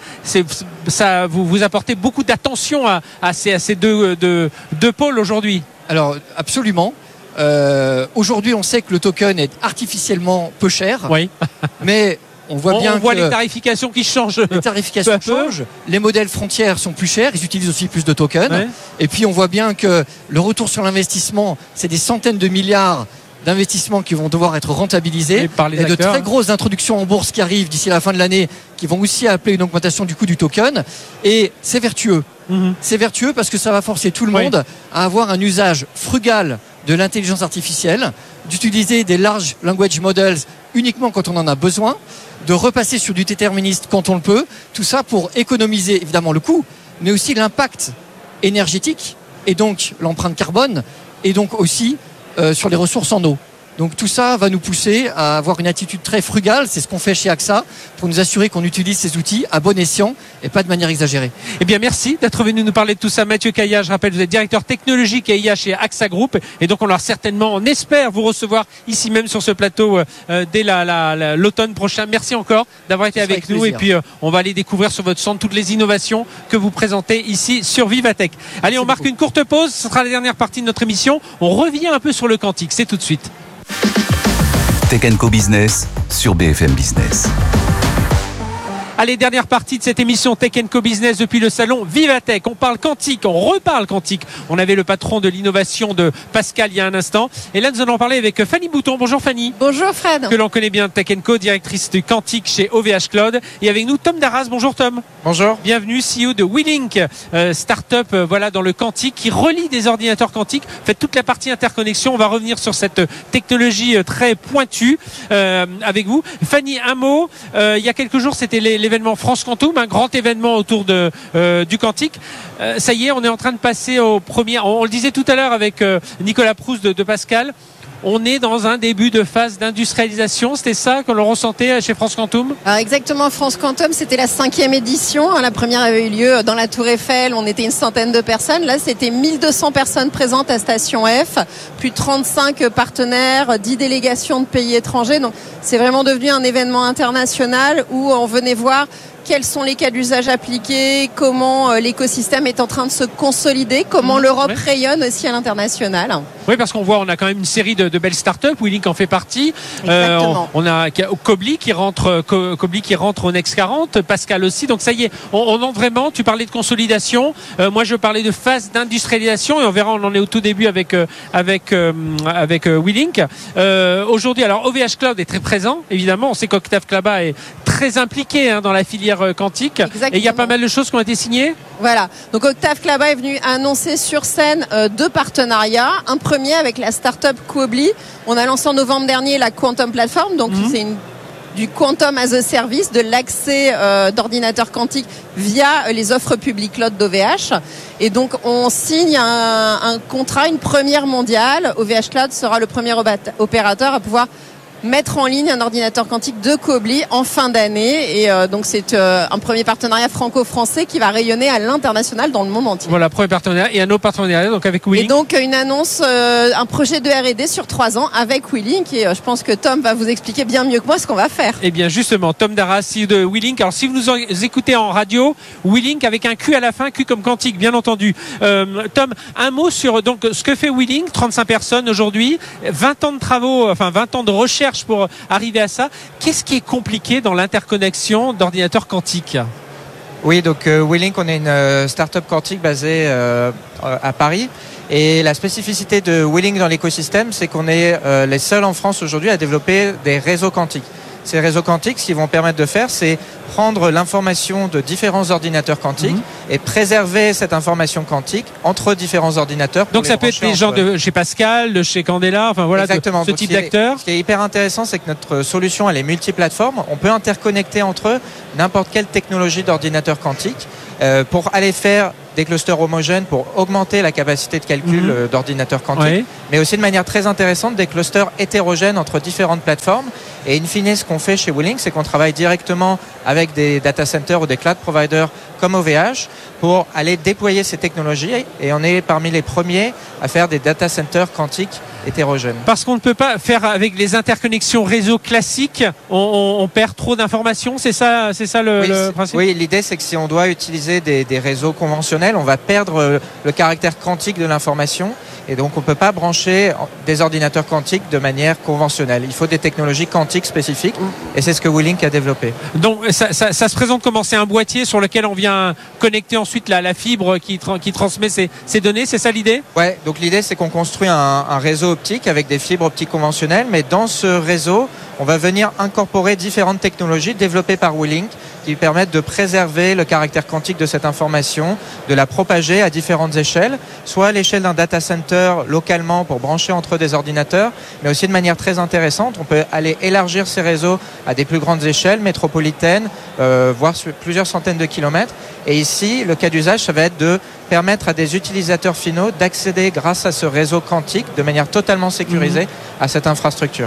B: ça vous apportez beaucoup d'attention à ces deux pôles aujourd'hui.
G: Alors absolument. Aujourd'hui, on sait que le token est artificiellement peu cher.
B: Oui.
G: Mais on voit
B: les tarifications qui changent.
G: Les tarifications changent. Les modèles frontières sont plus chers. Ils utilisent aussi plus de tokens. Ouais. Et puis on voit bien que le retour sur l'investissement, c'est des centaines de milliards d'investissements qui vont devoir être rentabilisés. Il y a de très grosses introductions en bourse qui arrivent d'ici la fin de l'année, qui vont aussi appeler une augmentation du coût du token. Et c'est vertueux. C'est vertueux parce que ça va forcer tout le monde à avoir un usage frugal de l'intelligence artificielle, d'utiliser des large language models uniquement quand on en a besoin, de repasser sur du déterministe quand on le peut, tout ça pour économiser évidemment le coût, mais aussi l'impact énergétique et donc l'empreinte carbone et donc aussi sur les ressources en eau. Donc tout ça va nous pousser à avoir une attitude très frugale, c'est ce qu'on fait chez AXA, pour nous assurer qu'on utilise ces outils à bon escient et pas de manière exagérée.
B: Eh bien merci d'être venu nous parler de tout ça. Mathieu Caillat, je rappelle, vous êtes directeur technologique et IA chez AXA Group, et donc on aura certainement, on espère vous recevoir ici même sur ce plateau dès l'automne prochain. Merci encore d'avoir été avec nous, et puis on va aller découvrir sur votre centre toutes les innovations que vous présentez ici sur Vivatech. Allez, on marque une courte pause, ce sera la dernière partie de notre émission. On revient un peu sur le quantique, c'est tout de suite.
C: Tech & Co Business sur BFM Business.
B: Allez, dernière partie de cette émission Tech & Co Business depuis le salon Vivatech. On parle quantique, on reparle quantique. On avait le patron de l'innovation de Pascal il y a un instant. Et là, nous allons parler avec Fanny Bouton. Bonjour Fanny.
H: Bonjour Fred.
B: Que l'on connaît bien, Tech & Co, directrice du quantique chez OVH Cloud. Et avec nous, Tom Darras. Bonjour Tom.
I: Bonjour.
B: Bienvenue, CEO de WeLink, start-up dans le quantique qui relie des ordinateurs quantiques. Faites toute la partie interconnexion. On va revenir sur cette technologie très pointue avec vous. Fanny, un mot. Il y a quelques jours, c'était l'événement France Quantum, un grand événement autour du quantique. Ça y est, on est en train de passer au premier. On le disait tout à l'heure avec Nicolas Proust de Pascal. On est dans un début de phase d'industrialisation. C'était ça que l'on ressentait chez France Quantum ?
H: Alors exactement, France Quantum, c'était la 5e édition. La première avait eu lieu dans la Tour Eiffel. On était une centaine de personnes. Là, c'était 1200 personnes présentes à Station F. Plus de 35 partenaires, 10 délégations de pays étrangers. Donc, c'est vraiment devenu un événement international où on venait voir quels sont les cas d'usage appliqués, comment l'écosystème est en train de se consolider, comment l'Europe rayonne aussi à l'international.
B: Oui, parce qu'on voit, on a quand même une série de belles startups. WeLink en fait partie. On a Kobli qui rentre au Next 40, Pascal aussi. Donc ça y est, on entre vraiment. Tu parlais de consolidation. Moi, je parlais de phase d'industrialisation, et on verra, on en est au tout début avec WeLink. Aujourd'hui, alors OVH Cloud est très présent. Évidemment, on sait qu'Octave Klaba est très impliqué dans la filière quantique. Exactement. Et il y a pas mal de choses qui ont été signées.
H: Voilà. Donc Octave Klaba est venu annoncer sur scène 2 partenariats. Un premier avec la start-up Kobli. On a lancé en novembre dernier la Quantum Platform. Donc c'est une du quantum as a service, de l'accès d'ordinateurs quantiques via les offres publiques cloud d'OVH. Et donc on signe un contrat, une première mondiale. OVH Cloud sera le premier opérateur à pouvoir mettre en ligne un ordinateur quantique de Kobli en fin d'année. Et donc c'est un premier partenariat franco-français qui va rayonner à l'international dans le monde entier.
B: Voilà, premier partenariat et un autre partenariat donc avec WeLink.
H: Et donc une annonce, un projet de R&D sur 3 ans avec WeLink. Et je pense que Tom va vous expliquer bien mieux que moi ce qu'on va faire.
B: Eh bien justement, Tom Darras, CEO de WeLink. Alors si vous nous écoutez en radio, WeLink avec un Q à la fin, Q comme quantique, bien entendu. Tom, un mot sur donc ce que fait WeLink, 35 personnes aujourd'hui, 20 ans de travaux, enfin 20 ans de recherche pour arriver à ça. Qu'est-ce qui est compliqué dans l'interconnexion d'ordinateurs quantiques ?
I: Oui, donc WeLink, on est une start-up quantique basée à Paris. Et la spécificité de WeLink dans l'écosystème, c'est qu'on est les seuls en France aujourd'hui à développer des réseaux quantiques. Ces réseaux quantiques, ce qu'ils vont permettre de faire, c'est prendre l'information de différents ordinateurs quantiques et préserver cette information quantique entre différents ordinateurs.
B: Donc ça peut être des gens de chez Pascal, de chez Candela, enfin voilà,
I: exactement,
B: ce type d'acteurs.
I: Ce qui est hyper intéressant, c'est que notre solution, elle est multiplateforme. On peut interconnecter entre eux n'importe quelle technologie d'ordinateur quantique pour aller faire des clusters homogènes pour augmenter la capacité de calcul d'ordinateurs quantiques, mais aussi de manière très intéressante des clusters hétérogènes entre différentes plateformes. Et in fine, ce qu'on fait chez WeLink, c'est qu'on travaille directement avec des data centers ou des cloud providers comme OVH pour aller déployer ces technologies, et on est parmi les premiers à faire des data centers quantiques hétérogènes.
B: Parce qu'on ne peut pas faire avec les interconnexions réseau classiques, on perd trop d'informations, c'est ça le principe ?
I: Oui, l'idée c'est que si on doit utiliser des réseaux conventionnels, on va perdre le caractère quantique de l'information, et donc on ne peut pas brancher des ordinateurs quantiques de manière conventionnelle. Il faut des technologies quantiques spécifiques, et c'est ce que WeLink a développé.
B: Donc ça se présente comment ? C'est un boîtier sur lequel on vient connecter ensuite la fibre qui transmet ces données, c'est ça l'idée ?
I: Ouais, donc l'idée c'est qu'on construit un réseau optique avec des fibres optiques conventionnelles, mais dans ce réseau, on va venir incorporer différentes technologies développées par WeLink qui permettent de préserver le caractère quantique de cette information, de la propager à différentes échelles, soit à l'échelle d'un data center localement pour brancher entre des ordinateurs, mais aussi de manière très intéressante, on peut aller élargir ces réseaux à des plus grandes échelles métropolitaines, voire sur plusieurs centaines de kilomètres. Et ici, le cas d'usage, ça va être de permettre à des utilisateurs finaux d'accéder grâce à ce réseau quantique de manière totalement sécurisée à cette infrastructure.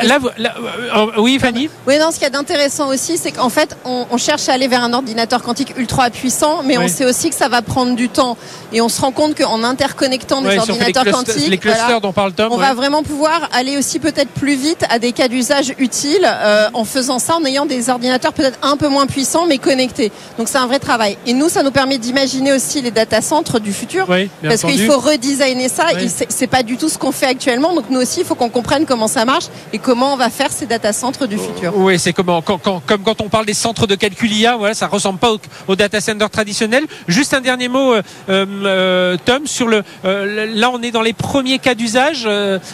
B: Oui, Fanny ?
H: Oui, non, ce qu'il y a d'intéressant aussi, c'est qu'en fait, on cherche à aller vers un ordinateur quantique ultra puissant, mais on sait aussi que ça va prendre du temps. Et on se rend compte qu'en interconnectant des ordinateurs quantiques,
B: les clusters dont parle Tom,
H: on va vraiment pouvoir aller aussi peut-être plus vite à des cas d'usage utiles en faisant ça, en ayant des ordinateurs peut-être un peu moins puissants, mais connectés. Donc c'est un vrai travail. Et nous, ça nous permet d'imaginer aussi les data centres du futur, parce qu'il faut redesigner ça. C'est pas du tout ce qu'on fait actuellement. Donc nous aussi, il faut qu'on comprenne comment ça marche et comment on va faire ces data centres du futur.
B: Oui, c'est comme quand on parle des centres de calcul IA, voilà, ça ressemble pas aux data centers traditionnels. Juste un dernier mot, Tom, sur là on est dans les premiers cas d'usage.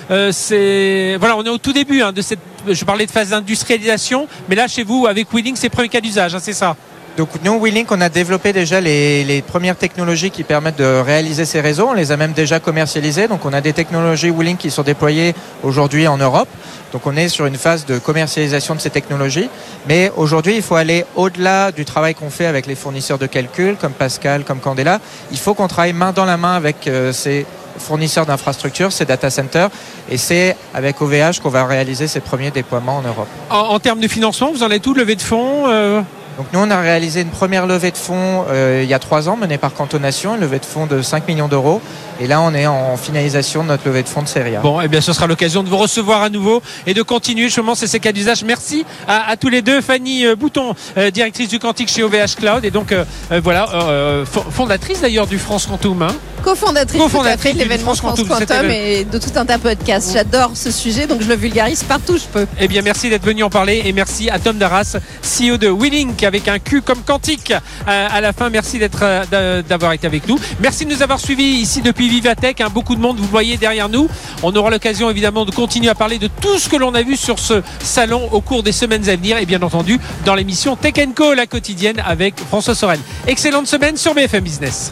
B: Voilà, on est au tout début de cette. Je parlais de phase d'industrialisation, mais là chez vous avec WeLink, c'est premiers cas d'usage, c'est ça.
I: Donc nous, WeLink, on a développé déjà les premières technologies qui permettent de réaliser ces réseaux. On les a même déjà commercialisées. Donc on a des technologies WeLink qui sont déployées aujourd'hui en Europe. Donc on est sur une phase de commercialisation de ces technologies. Mais aujourd'hui, il faut aller au-delà du travail qu'on fait avec les fournisseurs de calcul, comme Pascal, comme Candela. Il faut qu'on travaille main dans la main avec ces fournisseurs d'infrastructures, ces data centers, et c'est avec OVH qu'on va réaliser ces premiers déploiements en Europe.
B: En termes de financement, vous en êtes où, levée de fonds
I: Donc nous, on a réalisé une première levée de fonds il y a 3 ans, menée par Cantonation, une levée de fonds de 5 millions d'euros. Et là, on est en finalisation de notre levée de fonds de série A.
B: Bon, eh bien, ce sera l'occasion de vous recevoir à nouveau et de continuer justement ces cas d'usage. Merci à tous les deux. Fanny Bouton, directrice du Quantique chez OVH Cloud, et donc fondatrice d'ailleurs du France Quantum.
H: Co-fondatrice de l'événement France Quantum et de tout un tas de podcasts. J'adore ce sujet, donc je le vulgarise partout où je peux.
B: Eh bien, merci d'être venu en parler, et merci à Tom Darras, CEO de WeLink avec un Q comme quantique à la fin. Merci d'avoir été avec nous. Merci de nous avoir suivis ici depuis Vivatech. Beaucoup de monde, vous voyez derrière nous. On aura l'occasion évidemment de continuer à parler de tout ce que l'on a vu sur ce salon au cours des semaines à venir, et bien entendu dans l'émission Tech & Co, la quotidienne avec François Sorel. Excellente semaine sur BFM Business.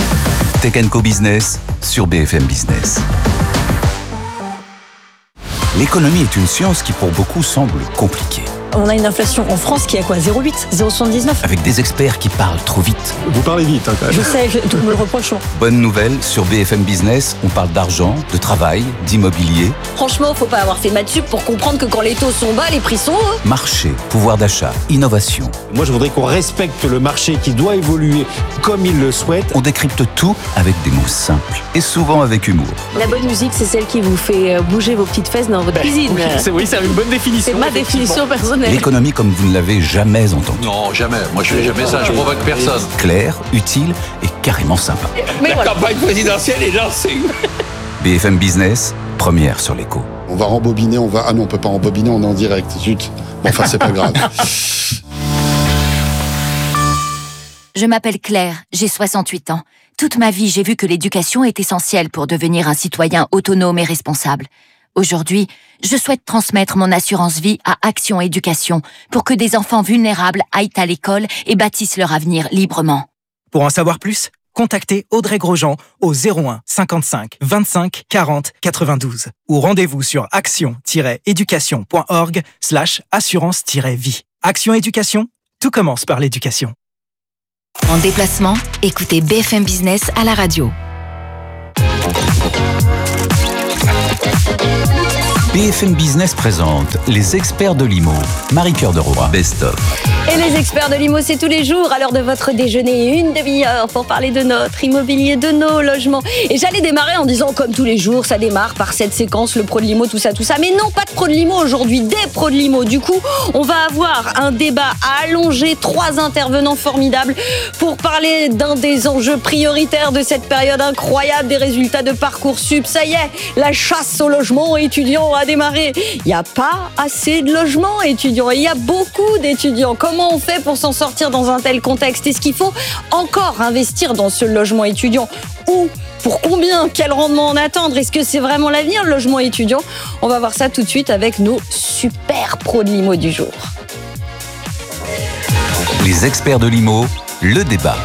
C: Tech & Co Business sur BFM Business. L'économie est une science qui pour beaucoup semble compliquée.
J: On a une inflation en France qui est à quoi ? 0,8 ? 0,79 ?
C: Avec des experts qui parlent trop vite.
K: Vous parlez vite, quand même.
J: Je sais, tout me le reproche.
C: Bonne nouvelle, sur BFM Business, on parle d'argent, de travail, d'immobilier.
J: Franchement, faut pas avoir fait maths sup pour comprendre que quand les taux sont bas, les prix sont hauts.
C: Marché, pouvoir d'achat, innovation.
K: Moi, je voudrais qu'on respecte le marché qui doit évoluer comme il le souhaite.
C: On décrypte tout avec des mots simples et souvent avec humour.
L: La bonne musique, c'est celle qui vous fait bouger vos petites fesses dans votre cuisine.
K: Oui, c'est une bonne définition.
L: C'est ma définition personnelle.
C: L'économie comme vous ne l'avez jamais entendue.
M: Non, jamais. Moi, je fais jamais ça. Je provoque personne.
C: Claire, utile et carrément sympa.
M: Mais la campagne présidentielle est lancée.
C: BFM Business, première sur l'écho.
N: On va rembobiner, Ah non, on peut pas rembobiner, on est en direct. Zut. Bon, enfin, c'est pas grave.
F: Je m'appelle Claire, j'ai 68 ans. Toute ma vie, j'ai vu que l'éducation est essentielle pour devenir un citoyen autonome et responsable. Aujourd'hui, je souhaite transmettre mon assurance vie à Action Éducation pour que des enfants vulnérables aillent à l'école et bâtissent leur avenir librement.
O: Pour en savoir plus, contactez Audrey Grosjean au 01 55 25 40 92 ou rendez-vous sur action-éducation.org/assurance-vie. Action Éducation, tout commence par l'éducation.
F: En déplacement, écoutez BFM Business à la radio.
C: BFM Business présente les experts de l'IMO. Marie-Cœur de Roy, Best of.
L: Et les experts de l'IMO, c'est tous les jours à l'heure de votre déjeuner, une demi-heure pour parler de notre immobilier, de nos logements. Et j'allais démarrer en disant, comme tous les jours, ça démarre par cette séquence, le pro de l'IMO, tout ça. Mais non, pas de pro de l'IMO aujourd'hui, des pros de l'IMO. Du coup, on va avoir un débat allongé, 3 intervenants formidables pour parler d'un des enjeux prioritaires de cette période incroyable, des résultats de Parcoursup. Ça y est, la chasse au logement étudiant a démarré. Il n'y a pas assez de logements étudiants et il y a beaucoup d'étudiants. Comment on fait pour s'en sortir dans un tel contexte ? Est-ce qu'il faut encore investir dans ce logement étudiant ? Ou pour combien ? Quel rendement en attendre ? Est-ce que c'est vraiment l'avenir, le logement étudiant ? On va voir ça tout de suite avec nos super pros de l'IMO du jour.
C: Les experts de l'IMO, le débat.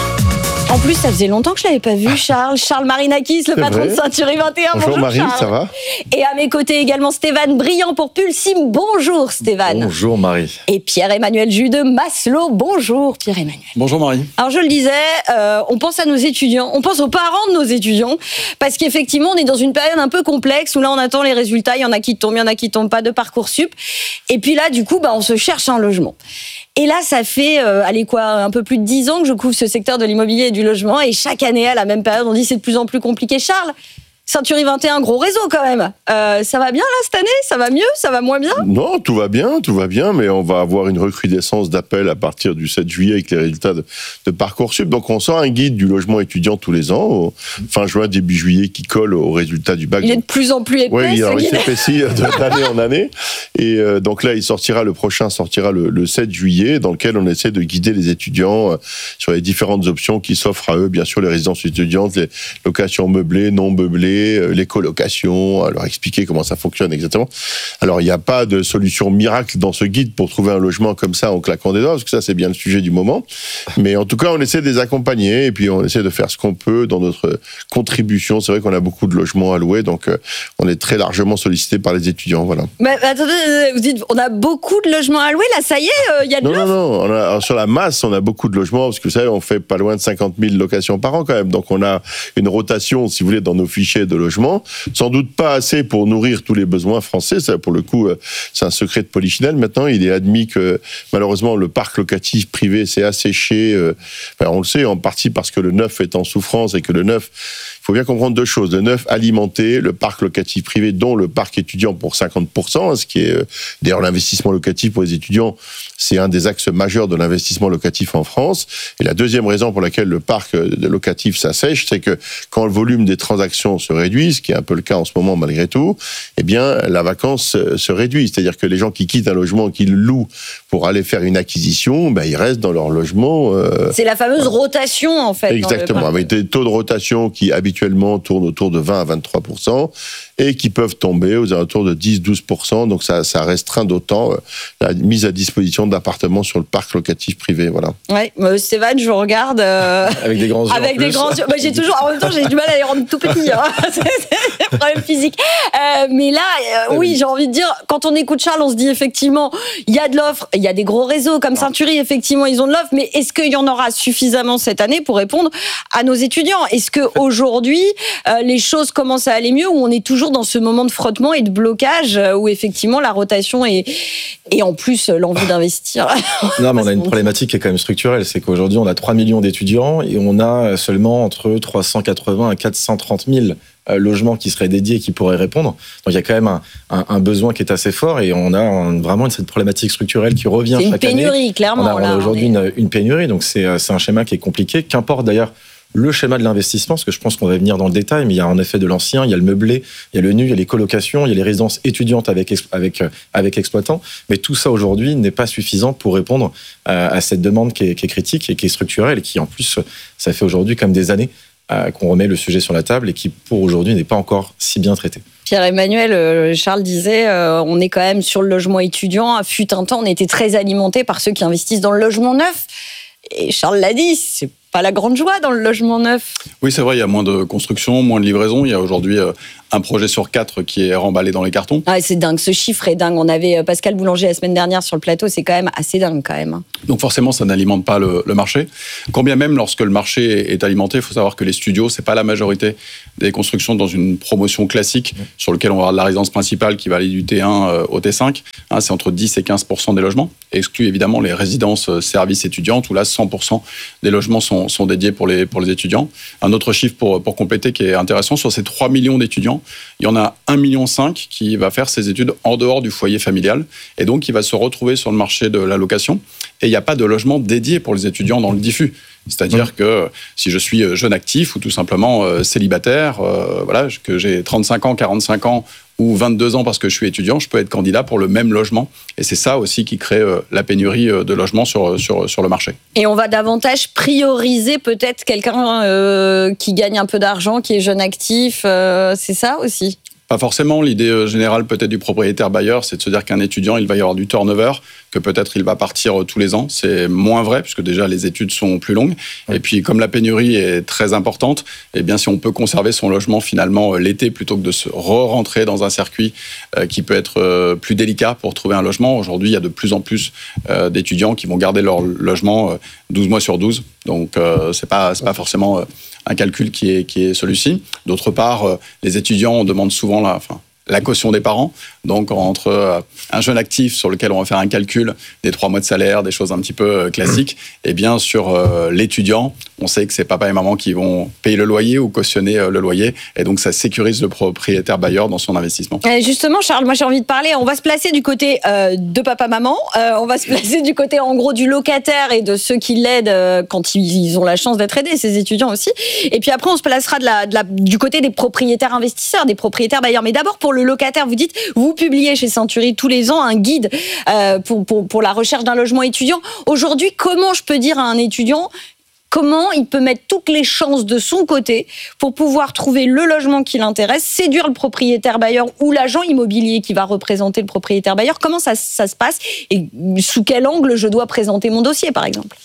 L: En plus, ça faisait longtemps que je l'avais pas vu, Charles Marinakis, le patron de Ceinturie 21.
N: Bonjour Marie,
L: Charles.
N: ça va ?
L: Et à mes côtés également Stéphane Briand pour Pulsim. Bonjour Stéphane.
P: Bonjour Marie.
L: Et Pierre-Emmanuel Jus de Maslow. Bonjour Pierre-Emmanuel.
P: Bonjour Marie.
L: Alors je le disais, on pense à nos étudiants, on pense aux parents de nos étudiants, parce qu'effectivement on est dans une période un peu complexe où là on attend les résultats, il y en a qui tombent, il y en a qui tombent pas de Parcoursup. Et puis là du coup on se cherche un logement. Et là, ça fait, un peu plus de 10 ans que je couvre ce secteur de l'immobilier et du logement. Et chaque année, à la même période, on dit c'est de plus en plus compliqué. Charles, Ceinturie 21, gros réseau quand même. Ça va bien là cette année ? Ça va mieux ? Ça va moins bien ?
Q: Non, tout va bien, mais on va avoir une recrudescence d'appels à partir du 7 juillet avec les résultats de Parcoursup. Donc on sort un guide du logement étudiant tous les ans, fin juin, début juillet, qui colle aux résultats du bac.
L: Il est de plus en plus épais.
Q: Oui, alors il s'épaissit d'année en année. Et donc là, le prochain sortira le 7 juillet, dans lequel on essaie de guider les étudiants sur les différentes options qui s'offrent à eux. Bien sûr, les résidences étudiantes, les locations meublées, non meublées, les colocations, leur expliquer comment ça fonctionne exactement. Alors, il n'y a pas de solution miracle dans ce guide pour trouver un logement comme ça en claquant des doigts, parce que ça, c'est bien le sujet du moment. Mais en tout cas, on essaie de les accompagner et puis on essaie de faire ce qu'on peut dans notre contribution. C'est vrai qu'on a beaucoup de logements à louer, donc on est très largement sollicité par les étudiants. Voilà.
L: Mais attendez, vous dites, on a beaucoup de logements à louer, là, ça y est, il y a de l'offre.
Q: Non. Sur la masse, on a beaucoup de logements, parce que vous savez, on fait pas loin de 50 000 locations par an quand même. Donc on a une rotation, si vous voulez, dans nos fichiers de logement. Sans doute pas assez pour nourrir tous les besoins français. Ça, pour le coup, c'est un secret de polichinelle. Maintenant, il est admis que, malheureusement, le parc locatif privé s'est asséché. On le sait, en partie parce que le neuf est en souffrance et que le neuf, il faut bien comprendre 2 choses. Le neuf alimenté, le parc locatif privé, dont le parc étudiant pour 50%, ce qui est, d'ailleurs, l'investissement locatif pour les étudiants, c'est un des axes majeurs de l'investissement locatif en France. Et la deuxième raison pour laquelle le parc locatif s'assèche, c'est que quand le volume des transactions se réduit, ce qui est un peu le cas en ce moment malgré tout, eh bien, la vacance se réduit. C'est-à-dire que les gens qui quittent un logement, qui le louent pour aller faire une acquisition, ils restent dans leur logement.
L: C'est la fameuse rotation, en fait.
Q: Exactement, avec des taux de rotation qui habituellement tournent autour de 20 à 23%. et qui peuvent tomber aux alentours de 10-12%. Donc ça restreint d'autant la mise à disposition d'appartements sur le parc locatif privé. Voilà.
L: Ouais, Stéphane, je vous regarde
P: avec des grands yeux.
L: Avec des grands yeux. J'ai toujours, en même temps, j'ai du mal à les rendre tout petits. Hein. C'est un problème physique. Mais là, oui, j'ai envie de dire, quand on écoute Charles, on se dit effectivement, il y a de l'offre, il y a des gros réseaux comme Century, effectivement, ils ont de l'offre, mais est-ce qu'il y en aura suffisamment cette année pour répondre à nos étudiants? Est-ce qu'aujourd'hui, les choses commencent à aller mieux, ou on est toujours dans ce moment de frottement et de blocage, où effectivement la rotation et en plus l'envie d'investir?
P: Non, mais on a une problématique qui est quand même structurelle, c'est qu'aujourd'hui on a 3 millions d'étudiants et on a seulement entre 380 et 430 000 logements qui seraient dédiés et qui pourraient répondre. Donc il y a quand même un besoin qui est assez fort et on a vraiment cette problématique structurelle qui revient chaque année.
L: C'est une pénurie, clairement.
P: On a aujourd'hui une pénurie, donc c'est un schéma qui est compliqué. Qu'importe d'ailleurs le schéma de l'investissement, parce que je pense qu'on va venir dans le détail, mais il y a en effet de l'ancien, il y a le meublé, il y a le nu, il y a les colocations, il y a les résidences étudiantes avec exploitants. Mais tout ça aujourd'hui n'est pas suffisant pour répondre à cette demande qui est critique et qui est structurelle et qui en plus, ça fait aujourd'hui comme des années qu'on remet le sujet sur la table et qui pour aujourd'hui n'est pas encore si bien traité.
L: Pierre-Emmanuel, Charles disait, on est quand même sur le logement étudiant. Fut un temps, on était très alimenté par ceux qui investissent dans le logement neuf. Et Charles l'a dit, c'est pas la grande joie dans le logement neuf.
R: Oui, c'est vrai, il y a moins de construction, moins de livraison. Il y a aujourd'hui un projet sur 4 qui est remballé dans les cartons.
L: Ah, c'est dingue, ce chiffre est dingue. On avait Pascal Boulanger la semaine dernière sur le plateau, c'est quand même assez dingue quand même.
R: Donc forcément, ça n'alimente pas le marché. Quand bien même, lorsque le marché est alimenté, il faut savoir que les studios, c'est pas la majorité des constructions dans une promotion classique sur lequel on va avoir de la résidence principale qui va aller du T1 au T5. C'est entre 10 et 15% des logements, exclut évidemment les résidences services étudiantes où là 100% des logements sont dédiés pour les étudiants. Un autre chiffre pour compléter qui est intéressant, sur ces 3 millions d'étudiants, il y en a 1,5 million qui va faire ses études en dehors du foyer familial et donc qui va se retrouver sur le marché de la location. Et il n'y a pas de logement dédié pour les étudiants dans le diffus. C'est-à-dire que si je suis jeune actif ou tout simplement célibataire, voilà, que j'ai 35 ans, 45 ans ou 22 ans parce que je suis étudiant, je peux être candidat pour le même logement. Et c'est ça aussi qui crée la pénurie de logements sur le marché. Et on va davantage prioriser peut-être quelqu'un qui gagne un peu d'argent, qui est jeune actif, c'est ça aussi ? Pas forcément. L'idée générale peut-être du propriétaire bailleur, c'est de se dire qu'un étudiant, il va y avoir du turnover, que peut-être il va partir tous les ans. C'est moins vrai, puisque déjà les études sont plus longues. Et puis comme la pénurie est très importante, eh bien si on peut conserver son logement finalement l'été plutôt que de se re-rentrer dans un circuit qui peut être plus délicat pour trouver un logement. Aujourd'hui, il y a de plus en plus d'étudiants qui vont garder leur logement 12 mois sur 12. Donc c'est pas forcément un calcul qui est celui-ci. D'autre part, les étudiants, on demande souvent la caution des parents. Donc, entre un jeune actif sur lequel on va faire un calcul des 3 mois de salaire, des choses un petit peu classiques, et bien sur l'étudiant, on sait que c'est papa et maman qui vont payer le loyer ou cautionner le loyer. Et donc, ça sécurise le propriétaire bailleur dans son investissement. Justement, Charles, moi j'ai envie de parler. On va se placer du côté de papa-maman. On va se placer du côté, en gros, du locataire et de ceux qui l'aident quand ils ont la chance d'être aidés, ces étudiants aussi. Et puis après, on se placera du côté des propriétaires investisseurs, des propriétaires bailleurs. Mais d'abord, pour le locataire, vous dites, vous publiez chez Century tous les ans un guide pour la recherche d'un logement étudiant. Aujourd'hui, comment je peux dire à un étudiant comment il peut mettre toutes les chances de son côté pour pouvoir trouver le logement qui l'intéresse, séduire le propriétaire bailleur ou l'agent immobilier qui va représenter le propriétaire bailleur? Comment ça se passe et sous quel angle je dois présenter mon dossier, par exemple?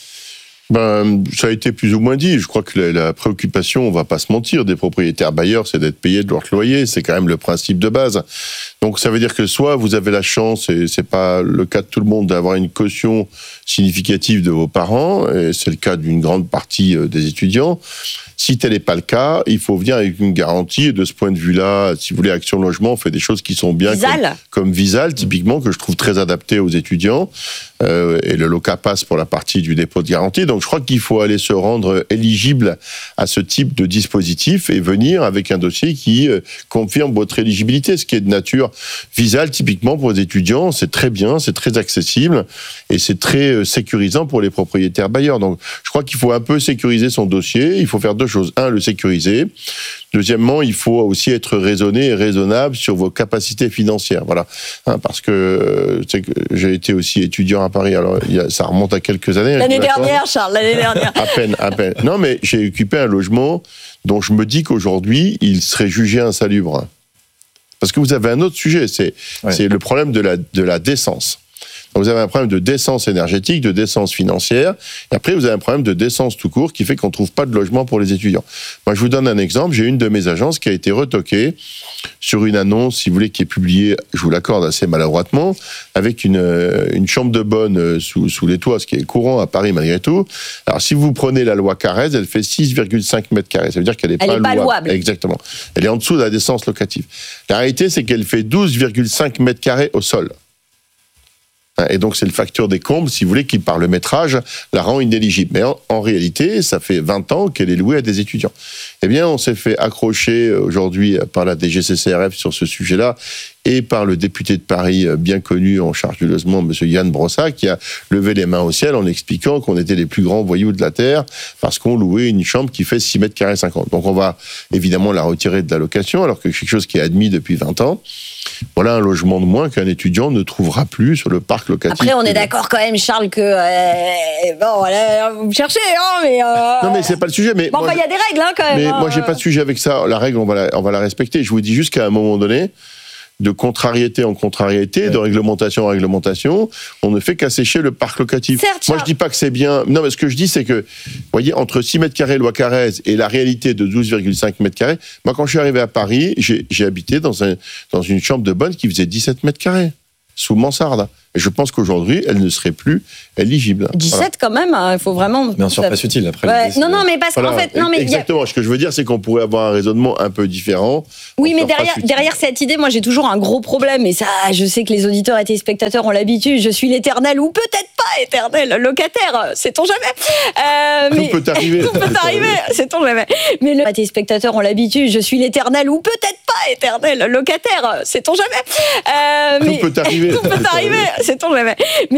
Q: Ça a été plus ou moins dit. Je crois que la préoccupation, on va pas se mentir, des propriétaires bailleurs, c'est d'être payés de leur loyer. C'est quand même le principe de base. Donc ça veut dire que soit vous avez la chance, et c'est pas le cas de tout le monde, d'avoir une caution significative de vos parents, et c'est le cas d'une grande partie des étudiants. Si tel n'est pas le cas, il faut venir avec une garantie. Et de ce point de vue-là, si vous voulez, Action Logement fait des choses qui sont bien, comme Visal, typiquement, que je trouve très adapté aux étudiants. Et le LOCA passe pour la partie du dépôt de garantie. Donc je crois qu'il faut aller se rendre éligible à ce type de dispositif et venir avec un dossier qui confirme votre éligibilité, ce qui est de nature Visal, typiquement pour les étudiants. C'est très bien, c'est très accessible et c'est très sécurisant pour les propriétaires bailleurs. Donc je crois qu'il faut un peu sécuriser son dossier. Il faut faire 2 choses. 1, le sécuriser. Deuxièmement, il faut aussi être raisonné et raisonnable sur vos capacités financières. Voilà. Parce que j'ai été aussi étudiant à Paris. Alors, ça remonte à quelques années.
L: L'année dernière, Charles, l'année dernière.
Q: À peine. Non, mais j'ai occupé un logement dont je me dis qu'aujourd'hui, il serait jugé insalubre. Parce que vous avez un autre sujet, c'est le problème de la décence. Donc vous avez un problème de décence énergétique, de décence financière, et après vous avez un problème de décence tout court qui fait qu'on ne trouve pas de logement pour les étudiants. Moi je vous donne un exemple, j'ai une de mes agences qui a été retoquée sur une annonce, si vous voulez, qui est publiée, je vous l'accorde assez maladroitement, avec une chambre de bonne sous les toits, ce qui est courant à Paris malgré tout. Alors si vous prenez la loi Carrez, elle fait 6,5 mètres carrés, ça veut dire qu'elle n'est pas louable. Exactement. Elle est en dessous de la décence locative. La réalité c'est qu'elle fait 12,5 mètres carrés au sol. Et donc, c'est le facteur des combles, si vous voulez, qui, par le métrage, la rend inéligible. Mais en réalité, ça fait 20 ans qu'elle est louée à des étudiants. Eh bien, on s'est fait accrocher aujourd'hui par la DGCCRF sur ce sujet-là et par le député de Paris bien connu en charge du logement, M. Yann Brossat, qui a levé les mains au ciel en expliquant qu'on était les plus grands voyous de la Terre parce qu'on louait une chambre qui fait 6 mètres carrés 50. Donc, on va évidemment la retirer de la location, alors que quelque chose qui est admis depuis 20 ans. Voilà un logement de moins qu'un étudiant ne trouvera plus sur le parc locatif.
L: Après, on est d'accord quand même, Charles, que bon, vous me cherchez, hein, mais
Q: non, mais c'est pas le sujet. Mais
L: bon, il y a des règles, hein, quand même.
Q: Mais moi, j'ai pas de sujet avec ça. La règle, on va la respecter. Je vous dis juste qu'à un moment donné, de contrariété en contrariété, de réglementation en réglementation, on ne fait qu'assécher le parc locatif.
L: Certes,
Q: moi, je dis pas que c'est bien. Non, mais ce que je dis, c'est que, vous voyez, entre 6 mètres carrés loi Carrez et la réalité de 12,5 mètres carrés, moi, quand je suis arrivé à Paris, j'ai habité dans une chambre de bonne qui faisait 17 mètres carrés, sous mansarde. Et je pense qu'aujourd'hui, elle ne serait plus éligible.
L: 17
Q: voilà.
L: Quand même, il faut vraiment...
P: Mais en surface utile, après.
L: Ouais. Non, mais parce qu'en fait... Non, mais
Q: exactement, ce que je veux dire, c'est qu'on pourrait avoir un raisonnement un peu différent.
L: Oui, mais derrière cette idée, moi j'ai toujours un gros problème, et ça, je sais que les auditeurs et téléspectateurs ont l'habitude, je suis l'éternel, ou peut-être pas éternel, locataire, sait-on jamais.
Q: Tout peut arriver.
L: Tout peut arriver, sait-on jamais. Mais les téléspectateurs ont l'habitude, je suis l'éternel, ou peut-être pas éternel, locataire, sait-on jamais.
Q: Tout peut arriver.
L: Tout peut arriver, sait-on jamais. Mais